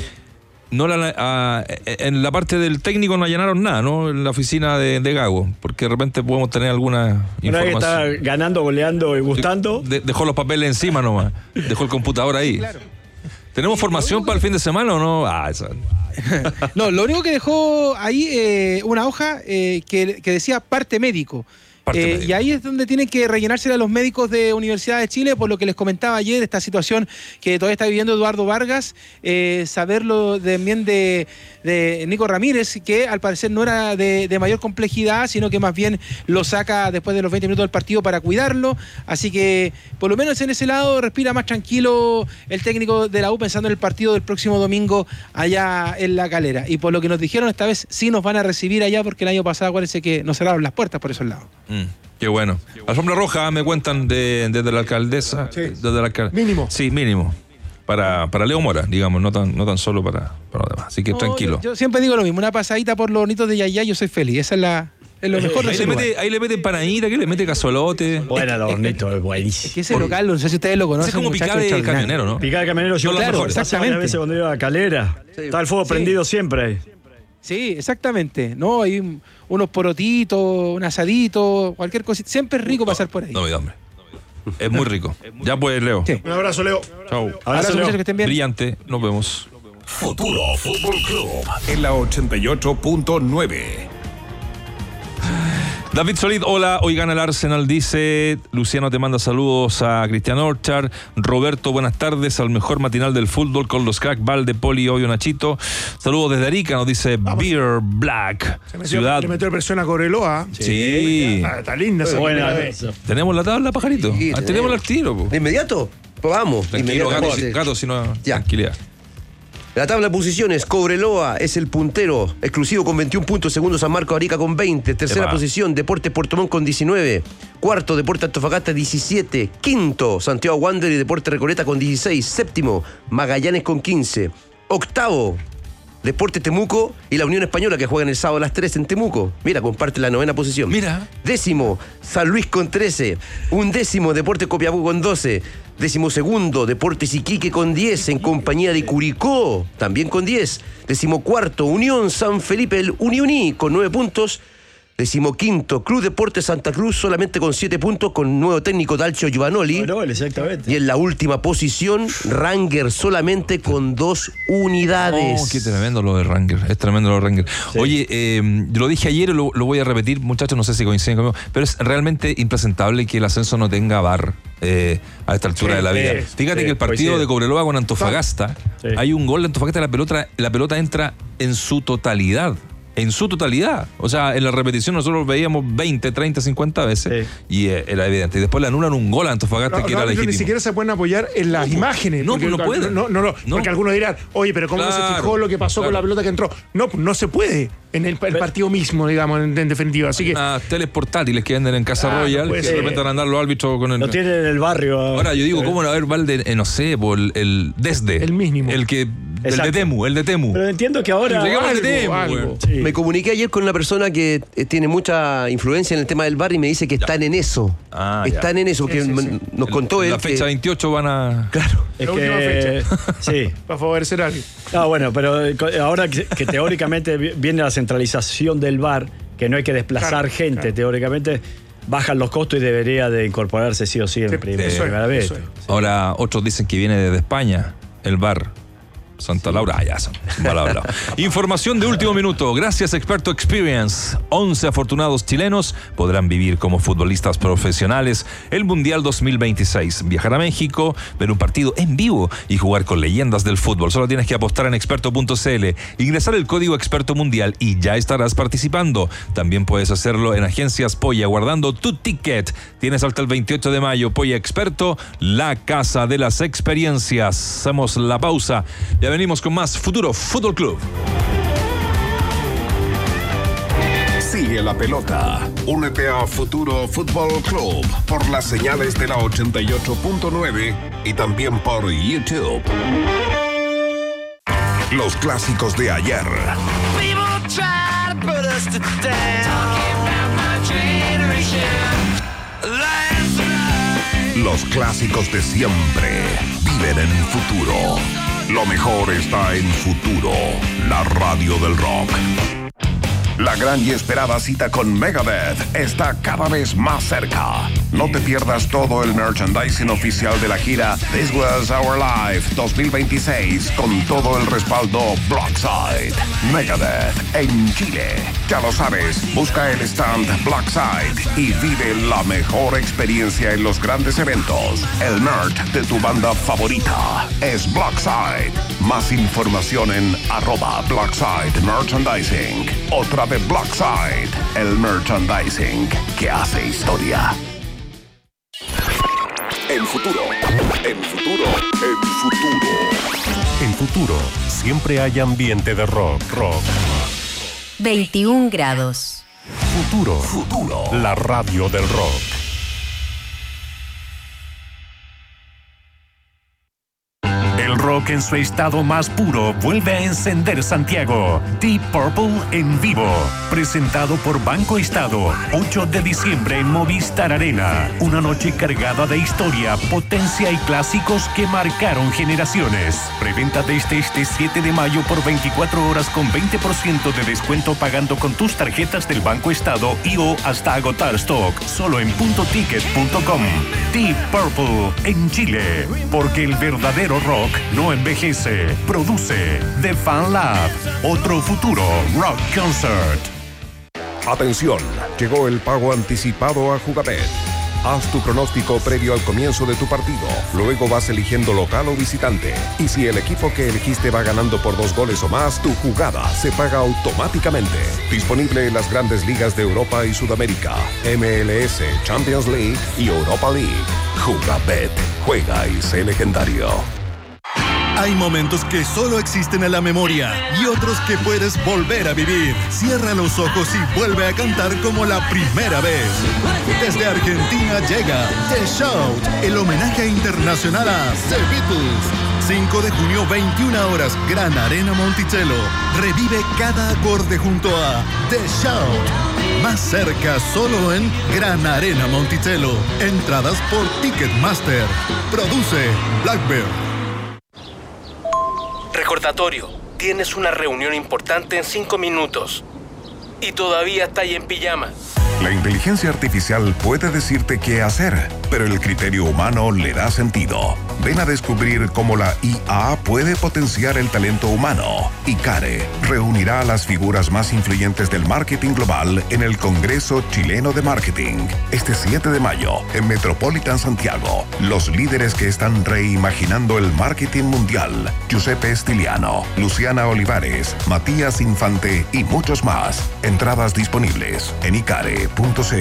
en la parte del técnico no allanaron nada, ¿no? En la oficina de Gago, porque de repente podemos tener alguna información. Una que está ganando, goleando y gustando. Dejó los papeles encima nomás. Dejó el computador ahí. Claro. ¿Tenemos formación para el fin de semana o no? No, lo único que dejó ahí una hoja que decía parte médico. Y ahí es donde tienen que rellenársela los médicos de Universidad de Chile, por lo que les comentaba ayer, esta situación que todavía está viviendo Eduardo Vargas, saberlo también de Nico Ramírez, que al parecer no era de mayor complejidad, sino que más bien lo saca después de los 20 minutos del partido para cuidarlo, así que por lo menos en ese lado respira más tranquilo el técnico de la U pensando en el partido del próximo domingo allá en La Calera, y por lo que nos dijeron esta vez sí nos van a recibir allá, porque el año pasado acuérdense que nos cerraron las puertas por esos lados. Qué bueno. Alfombra roja, me cuentan desde la alcaldesa. Sí. Desde la mínimo. Sí, mínimo. Para Leo Mora, digamos, no tan solo para los demás. Así que tranquilo. Yo siempre digo lo mismo, una pasadita por los hornitos de Yaya, yo soy feliz. Esa es lo mejor de ese lugar. Ahí le mete empanadita, que le mete cazolote. Bueno, los hornitos es buenísimo. Es que ese local, no sé si ustedes lo conocen. Es como picada de camionero, ¿no? Picada de camionero, yo claro, exactamente. A veces cuando iba a Calera, estaba el fuego prendido siempre ahí. Sí, exactamente. No, hay unos porotitos, un asadito, cualquier cosita. Siempre es rico pasar por ahí. No me da hambre. Es muy rico. Ya pues, Leo. Sí. Un abrazo, Leo. Chao. Abrazo, muchachos, que estén bien. Brillante. Nos vemos. Futuro Fútbol Club en la 88.9. David Solid, hola, hoy gana el Arsenal, dice. Luciano te manda saludos a Cristian Orchard. Roberto, buenas tardes, al mejor matinal del fútbol con los crack Valde, Poli, Obvio, Nachito. Saludos desde Arica, nos dice Beer Black. Le metió presión a Cobreloa. Sí. Está linda esa buena. ¿Tenemos la tabla, pajarito? Sí, tenemos el tiro. ¿De inmediato? Pues vamos. Tranquilo, gato, si no, ya. Tranquilidad. La tabla de posiciones, Cobreloa es el puntero, exclusivo con 21 puntos, segundo San Marcos Arica con 20, tercera posición, Deportes Puerto Montt con 19, cuarto Deportes Antofagasta 17, quinto Santiago Wander y Deportes Recoleta con 16, séptimo Magallanes con 15, octavo Deportes Temuco y la Unión Española que juegan el sábado a las 3 en Temuco. Mira, comparte la 9ª posición. Mira. Décimo, San Luis con 13. Undécimo, Deportes Copiapó con 12. 12º, Deportes Iquique con 10 en compañía de Curicó, también con 10. 14º, Unión San Felipe, el Uniuní con 9 puntos. 15º, Club Deportes Santa Cruz solamente con 7 puntos con nuevo técnico Dalcio Giovanoli. Exactamente. Y en la última posición, Ranger solamente con 2 unidades. Oh, qué tremendo lo de Ranger. Es tremendo lo de Ranger. Sí. Oye, lo dije ayer, lo voy a repetir, muchachos, no sé si coinciden conmigo, pero es realmente impresentable que el ascenso no tenga VAR a esta altura de la vida. Fíjate que el partido de Cobreloa con Antofagasta, hay un gol de Antofagasta, la pelota entra en su totalidad. En su totalidad. O sea, en la repetición nosotros veíamos 20, 30, 50 veces y era evidente. Y después le anulan un gol a Antofagasta que era legítimo. Ni siquiera se pueden apoyar en las imágenes. No, porque no pueden. No, porque algunos dirán, oye, pero ¿cómo no se fijó lo que pasó con la pelota que entró? No se puede en el partido mismo, digamos, en definitiva. Así que unas teles portátiles que venden en Casa Royal, que de repente van a andar los árbitros con el... Lo tienen en el barrio. Ahora, yo digo, ¿cómo no haber Valde, no sé, por el desde? El mínimo. El de Temu. Pero entiendo que ahora... Me comuniqué ayer con una persona que tiene mucha influencia en el tema del VAR y me dice que están en eso. Están en eso, que nos contó él. La fecha 28 van a... Claro. Es la última fecha. Sí. Para favorecer a alguien. Bueno, pero ahora que teóricamente viene la centralización del VAR, que no hay que desplazar gente, teóricamente bajan los costos y debería de incorporarse sí o sí en primera vez. Ahora otros dicen que viene desde España el VAR. Santa Laura, ya son. Información de último minuto. Gracias, Experto Experience. 11 afortunados chilenos podrán vivir como futbolistas profesionales el Mundial 2026. Viajar a México, ver un partido en vivo y jugar con leyendas del fútbol. Solo tienes que apostar en experto.cl, ingresar el código Experto Mundial y ya estarás participando. También puedes hacerlo en Agencias Polla, guardando tu ticket. Tienes hasta el 28 de mayo. Polla Experto, la casa de las experiencias. Hacemos la pausa. Ya venimos con más Futuro Fútbol Club. Sigue la pelota. Únete a Futuro Fútbol Club por las señales de la 88.9 y también por YouTube. Los clásicos de ayer. Los clásicos de siempre viven en Futuro. Lo mejor está en Futuro, la radio del rock. La gran y esperada cita con Megadeth está cada vez más cerca. No te pierdas todo el merchandising oficial de la gira This Was Our Life 2026 con todo el respaldo Blackside. Megadeth en Chile. Ya lo sabes, busca el stand Blackside y vive la mejor experiencia en los grandes eventos. El merch de tu banda favorita es Blackside. Más información en @Blackside Merchandising. Otra de Blackside, el merchandising que hace historia. En Futuro. En Futuro, siempre hay ambiente de rock. 21 grados. Futuro. La radio del rock. El rock en su estado más puro vuelve a encender Santiago. Deep Purple en vivo. Presentado por Banco Estado. 8 de diciembre en Movistar Arena. Una noche cargada de historia, potencia y clásicos que marcaron generaciones. Preventa desde este 7 de mayo por 24 horas con 20% de descuento pagando con tus tarjetas del Banco Estado y o hasta agotar stock. Solo en puntoticket.com. Deep Purple en Chile. Porque el verdadero rock no envejece. Produce The Fan Lab. Otro futuro rock concert. Atención, llegó el pago anticipado a Jugabet. Haz tu pronóstico previo al comienzo de tu partido. Luego vas eligiendo local o visitante. Y si el equipo que elegiste va ganando por 2 goles o más, tu jugada se paga automáticamente. Disponible en las grandes ligas de Europa y Sudamérica, MLS, Champions League y Europa League. Jugabet. Juega y sé legendario. Hay momentos que solo existen en la memoria y otros que puedes volver a vivir. Cierra los ojos y vuelve a cantar como la primera vez. Desde Argentina llega The Shout, el homenaje internacional a The Beatles. 5 de junio, 21 horas, Gran Arena Monticello. Revive cada acorde junto a The Shout. Más cerca, solo en Gran Arena Monticello. Entradas por Ticketmaster. Produce Blackbird. Recordatorio, tienes una reunión importante en 5 minutos y todavía está ahí en pijama. La inteligencia artificial puede decirte qué hacer, pero el criterio humano le da sentido. Ven a descubrir cómo la IA puede potenciar el talento humano. ICARE reunirá a las figuras más influyentes del marketing global en el Congreso Chileno de Marketing. Este 7 de mayo, en Metropolitan Santiago, los líderes que están reimaginando el marketing mundial. Giuseppe Stiliano, Luciana Olivares, Matías Infante y muchos más. Entradas disponibles en ICARE.cl.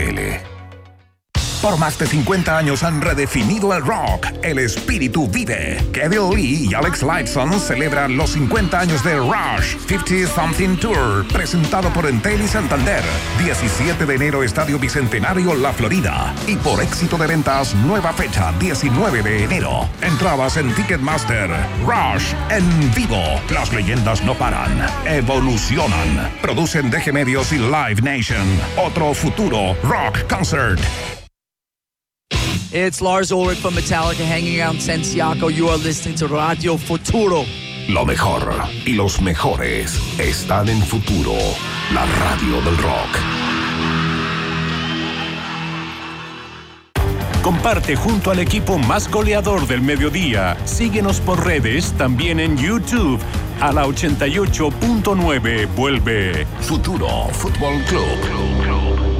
Por más de 50 años han redefinido el rock. El espíritu vive. Kevin Lee y Alex Lifeson celebran los 50 años de Rush 50 Something Tour, presentado por Entel y Santander. 17 de enero, Estadio Bicentenario, La Florida. Y por éxito de ventas, nueva fecha, 19 de enero. Entradas en Ticketmaster. Rush en vivo. Las leyendas no paran, evolucionan. Producen DG Medios y Live Nation. Otro futuro rock concert. It's Lars Ulrich from Metallica hanging out in Santiago. You are listening to Radio Futuro. Lo mejor y los mejores están en Futuro, la radio del rock. Comparte junto al equipo más goleador del mediodía. Síguenos por redes, también en YouTube. A la 88.9 vuelve Futuro Fútbol Club.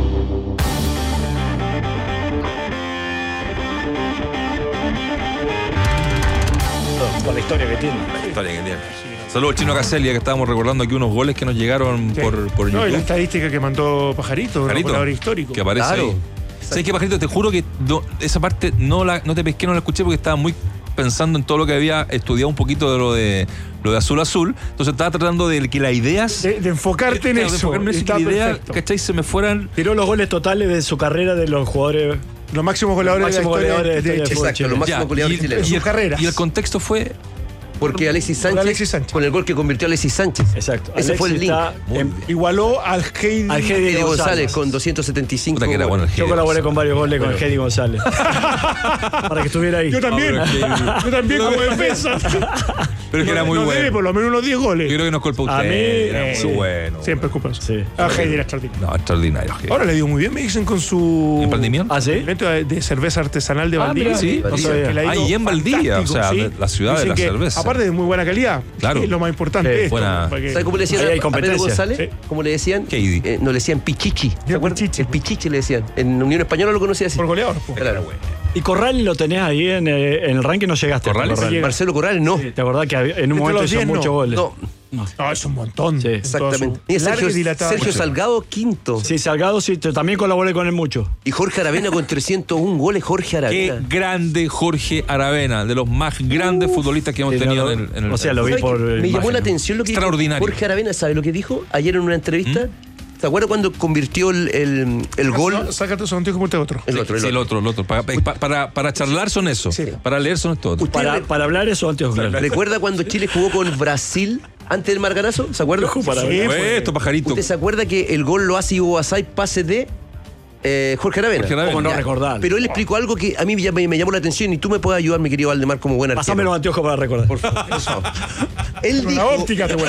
Con la historia que tiene. Saludos Chino Caselia, que estábamos recordando aquí unos goles que nos llegaron por YouTube. No, y la estadística que mandó Pajarito, un goleador histórico. Que aparece ahí. ¿Sabes qué, Pajarito? Te juro que esa parte no te pesqué, no la escuché porque estaba muy pensando en todo lo que había estudiado un poquito de lo de Azul Azul. Entonces estaba tratando de que las ideas... De enfocarte en eso. De enfocarme en eso, que la idea, ¿cachai? Se me fueran... Tiró los goles totales de su carrera de los jugadores... Los máximos goleadores de la historia de Exacto, los máximos goleadores chilenos. En su carrera. Y el contexto fue... Porque Alexis Sánchez, con el gol que convirtió a Alexis Sánchez. Exacto. Ese fue el link. Igualó al Heidi González con 275 goles. Bueno, yo colaboré con varios goles con Heidi González. Para que estuviera ahí. Yo también. Yo también como defensa. Pero que era muy bueno. Debe por lo menos unos 10 goles. Yo creo que nos culpa usted. A mí, era muy bueno. Siempre es culpa. Sí. Heidi era extraordinario. No, extraordinario. Ahora le dio muy bien, me dicen, con su... ¿Emprendimiento? ¿Ah, sí? Evento de cerveza artesanal de Valdivia. Sí. Y en Valdivia, o sea, la ciudad de la cerveza. Aparte de muy buena calidad. Claro. Es lo más importante. ¿Sabes cómo le decían a Pedro González? Sí. ¿Cómo le decían? Heidi. No le decían Pichichi. ¿Se acuerdan? El Pichichi le decían. En Unión Española lo conocía así. Por goleador. Claro. Y Corrales lo tenés ahí en el ranking, no llegaste. ¿Corrales? Marcelo Corrales no. Sí, ¿te acordás que en un momento hizo muchos goles? No, es un montón. Sí. Exactamente. Y Sergio Salgado, quinto. Sí, Salgado sí, también colaboré con él mucho. Y Jorge Aravena con 301 goles. Jorge Aravena. Qué grande Jorge Aravena, de los más grandes futbolistas que hemos tenido en el... O sea, lo vi por... Me llamó la atención lo que dijo Jorge Aravena. ¿Sabe lo que dijo ayer en una entrevista? ¿Te acuerdas cuando convirtió el gol? Sácate esos anteojos, ponte otro. El otro. Para charlar son eso. Sí. Para leer son estos otros. Para hablar esos anteojos. ¿Recuerda cuando Chile jugó con Brasil antes del marcanazo? ¿Se acuerda? Esto, Pajarito. ¿Usted se acuerda que el gol lo hace Ivo Basay, pase de Jorge Aravena? ¿Cómo no recordar? Pero él explicó algo que a mí me llamó la atención y tú me puedes ayudar, mi querido Valdemar, como buen arquero. Pásame los anteojos para recordar. Por favor. Él dijo... La óptica te voy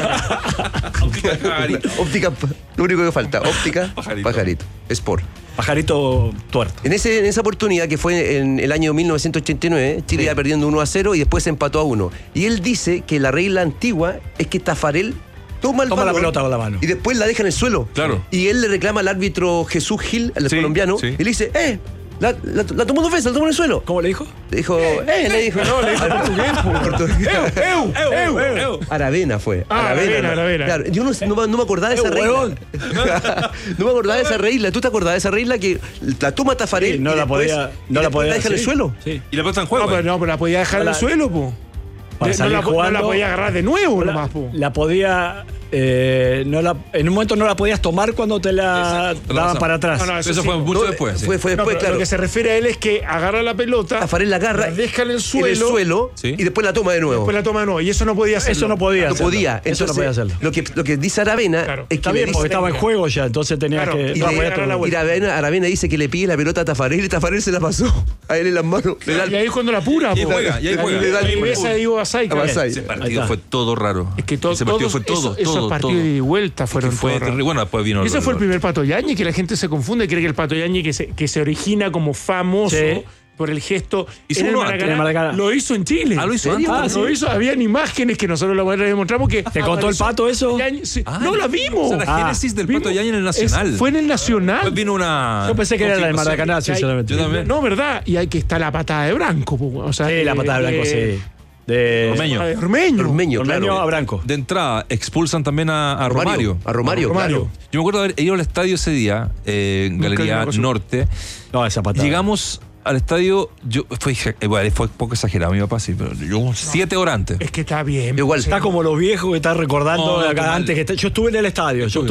Óptica, lo único que falta. Óptica, Pajarito. Sport. Pajarito tuerto. En esa oportunidad, que fue en el año 1989, Chile iba perdiendo 1-0 y después se empató a 1. Y él dice que la regla antigua es que Tafarel toma la pelota con la mano. Y después la deja en el suelo. Claro. Y él le reclama al árbitro Jesús Gil, al colombiano, y le dice, la tomó 2 veces, la tomó en el suelo. ¿Cómo le dijo? Le dijo, le dijo Aravena fue. Aravena. Claro, yo no me acordaba de esa regla. No me acordaba de esa regla. ¿Tú te acordabas de esa regla que la toma Tafarel? Sí, no la podía dejar en el suelo. Sí. Y la pelota en juego. No, pero la podía dejar en el suelo, po. No la podía agarrar de nuevo nomás, po. La podía... en un momento no la podías tomar cuando te la daban para atrás. Eso fue mucho después. Fue después, claro. Lo que se refiere a él es que agarra la pelota, Tafarel la agarra, la deja en el suelo y después la toma de nuevo. Y eso no podía hacerlo. Eso no podía hacerlo. Lo que dice Aravena es Está que bien, porque estaba en juego ya, entonces tenía que... Y Aravena dice que le pide la pelota a Tafarel y Tafarel se la pasó a él en las manos. Y ahí es cuando la apura, y juega. Le da esa de Ivo Basay. Ese partido fue todo raro. Es que ese partido fue todo. Esos partidos de ida y vuelta fueron bueno, después vino ese fue el primer Pato Yáñez, que la gente se confunde, cree que el Pato Yáñez que se origina como famoso por el gesto en el Maracaná, lo hizo en Chile. Lo hizo antes. Habían imágenes que nosotros lo demostramos que... ¿Te contó el Pato eso? No, la vimos. La génesis del Pato Yáñez en el Nacional. Fue en el Nacional. Después vino una... Yo pensé que era la del Maracaná, sinceramente. Yo también. No, ¿verdad? Y hay que estar la patada de Branco. La patada de Branco, sí. De Ormeño a Branco. De entrada, expulsan también a Romario. A Romario, claro. Yo me acuerdo de haber ido al estadio ese día, Galería Norte. No, esa patada. Llegamos al estadio, fue poco exagerado mi papá, sí, pero yo 7 horas antes. Es que está bien. Igual está como los viejos que están recordando antes que yo estuve en el estadio. Yo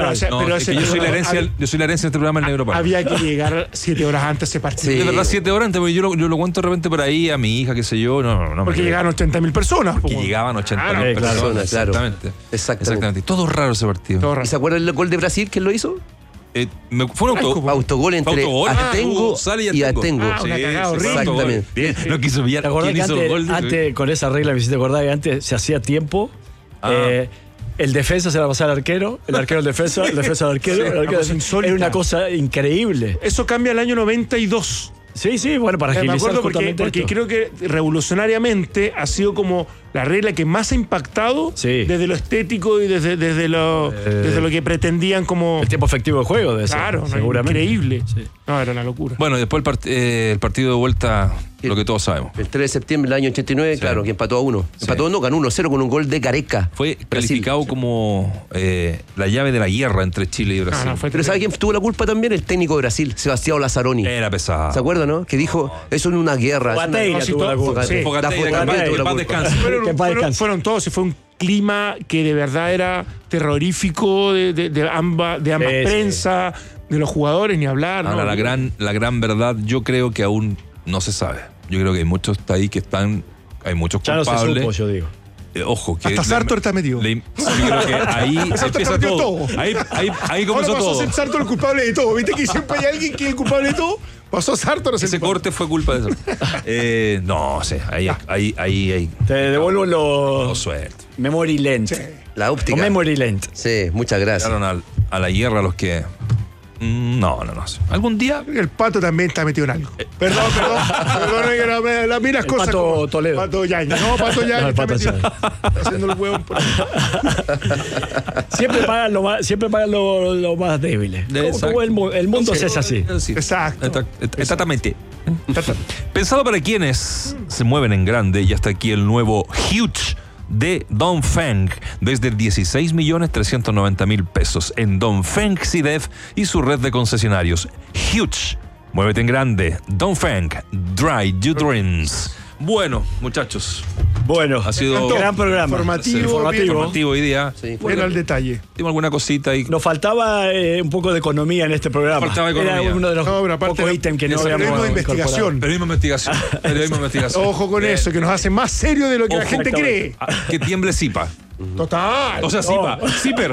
soy la herencia de este programa, el Negro Palo. Había que llegar 7 horas antes a ese partido. Sí. De verdad, 7 horas antes, porque yo lo cuento de repente por ahí a mi hija, qué sé yo. No, porque llegaron 80.000 personas. Porque llegaban 80.000 personas. Claro. Exactamente. Todo raro ese partido. ¿Y se acuerdan del gol de Brasil? ¿Quién lo hizo? Fue un autogol entre Atengo y Atengo. Exactamente. Bien. No quiso pillar. ¿Te acordás que antes, con esa regla me hiciste acordar que antes se hacía tiempo? El defensa se la pasaba al arquero, el arquero al defensa, el defensa al arquero. Era una cosa increíble. Eso cambia el año 92. Sí, bueno, para agilizar justamente porque creo que revolucionariamente ha sido como la regla que más ha impactado desde lo estético y desde lo que pretendían como... El tiempo efectivo de juego de eso. Claro, seguramente. Increíble. Sí. No, era una locura. Bueno, después el partido de vuelta, lo que todos sabemos. El 3 de septiembre del año 89, claro, que empató a 1. Empató ganó 1-0 con un gol de Careca. Fue calificado como la llave de la guerra entre Chile y Brasil. Pero ¿sabe quién tuvo la culpa también? El técnico de Brasil, Sebastián Lazzaroni. Era pesado. ¿Se acuerdan, no? Que dijo, eso es una guerra. Fogateira tuvo la culpa. Fueron todos, y fue un clima que de verdad era terrorífico de ambas prensa, de los jugadores, ni hablar. Ahora, la gran verdad, yo creo que aún no se sabe. Yo creo que hay muchos ahí que hay muchos culpables. Ya no se supo, yo digo. Ojo, que hasta Sartor está metido. Yo creo que ahí empieza todo. Ahí comenzó todo. Pasó a ser Sartor el culpable de todo. ¿Viste que siempre hay alguien que es el culpable de todo? Pasó Sartor. Ese corte fue culpa de eso. No sé, ahí. Te devuelvo los suerte. Memory lent. Sí. La óptica. O memory lent. Sí, muchas gracias. Llegaron a la guerra los que... No. ¿Algún día? El Pato también está metido en algo. Perdón, que miras cosas. Pato como Toledo. Pato Yáñez. No, Pato Yáñez está metido. Haciendo los huevos por ahí. Siempre pagan lo más débiles. Como el mundo es así. Exacto. Exactamente. Pensado para quienes se mueven en grande, y hasta aquí el nuevo Huge de Dongfeng desde 16.390.000 pesos en Dongfeng CIDEF y su red de concesionarios. Huge, muévete en grande. Dongfeng, Dry Your Dreams. Bueno, muchachos. Bueno, ha sido un gran programa. Informativo hoy día. Sí, bueno, al detalle. Tengo alguna cosita ahí. Nos faltaba un poco de economía en este programa. Faltaba economía. Era uno de los pocos ítems que no habíamos investigación. Periodismo de investigación. Ojo con eso, que nos hace más serio de lo que la gente cree. Que tiemble Zipa. Total. O sea, Zipa. Zipper.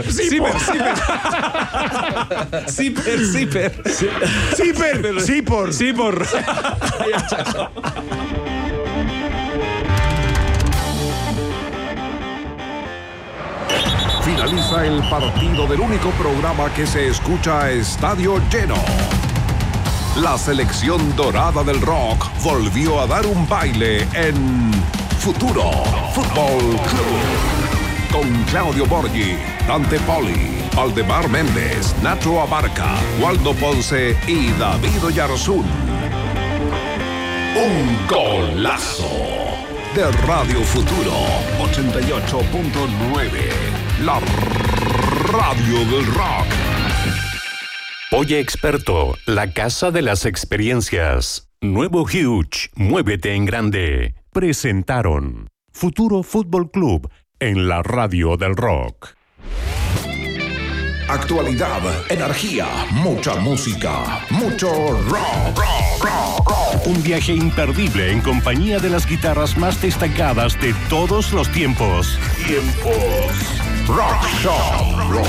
Finaliza el partido del único programa que se escucha a estadio lleno. La selección dorada del rock volvió a dar un baile en Futuro Fútbol Club. con Claudio Borghi, Dante Poli, Valdemar Méndez, Nacho Abarca, Waldo Ponce y David Oyarzún. Un golazo de Radio Futuro 88.9, la radio del rock. Oye Experto, la casa de las experiencias. Nuevo Huge, muévete en grande. Presentaron Futuro Fútbol Club en la radio del rock. Actualidad, energía, mucha música, mucho rock. Un viaje imperdible en compañía de las guitarras más destacadas de todos los tiempos. Rock Show.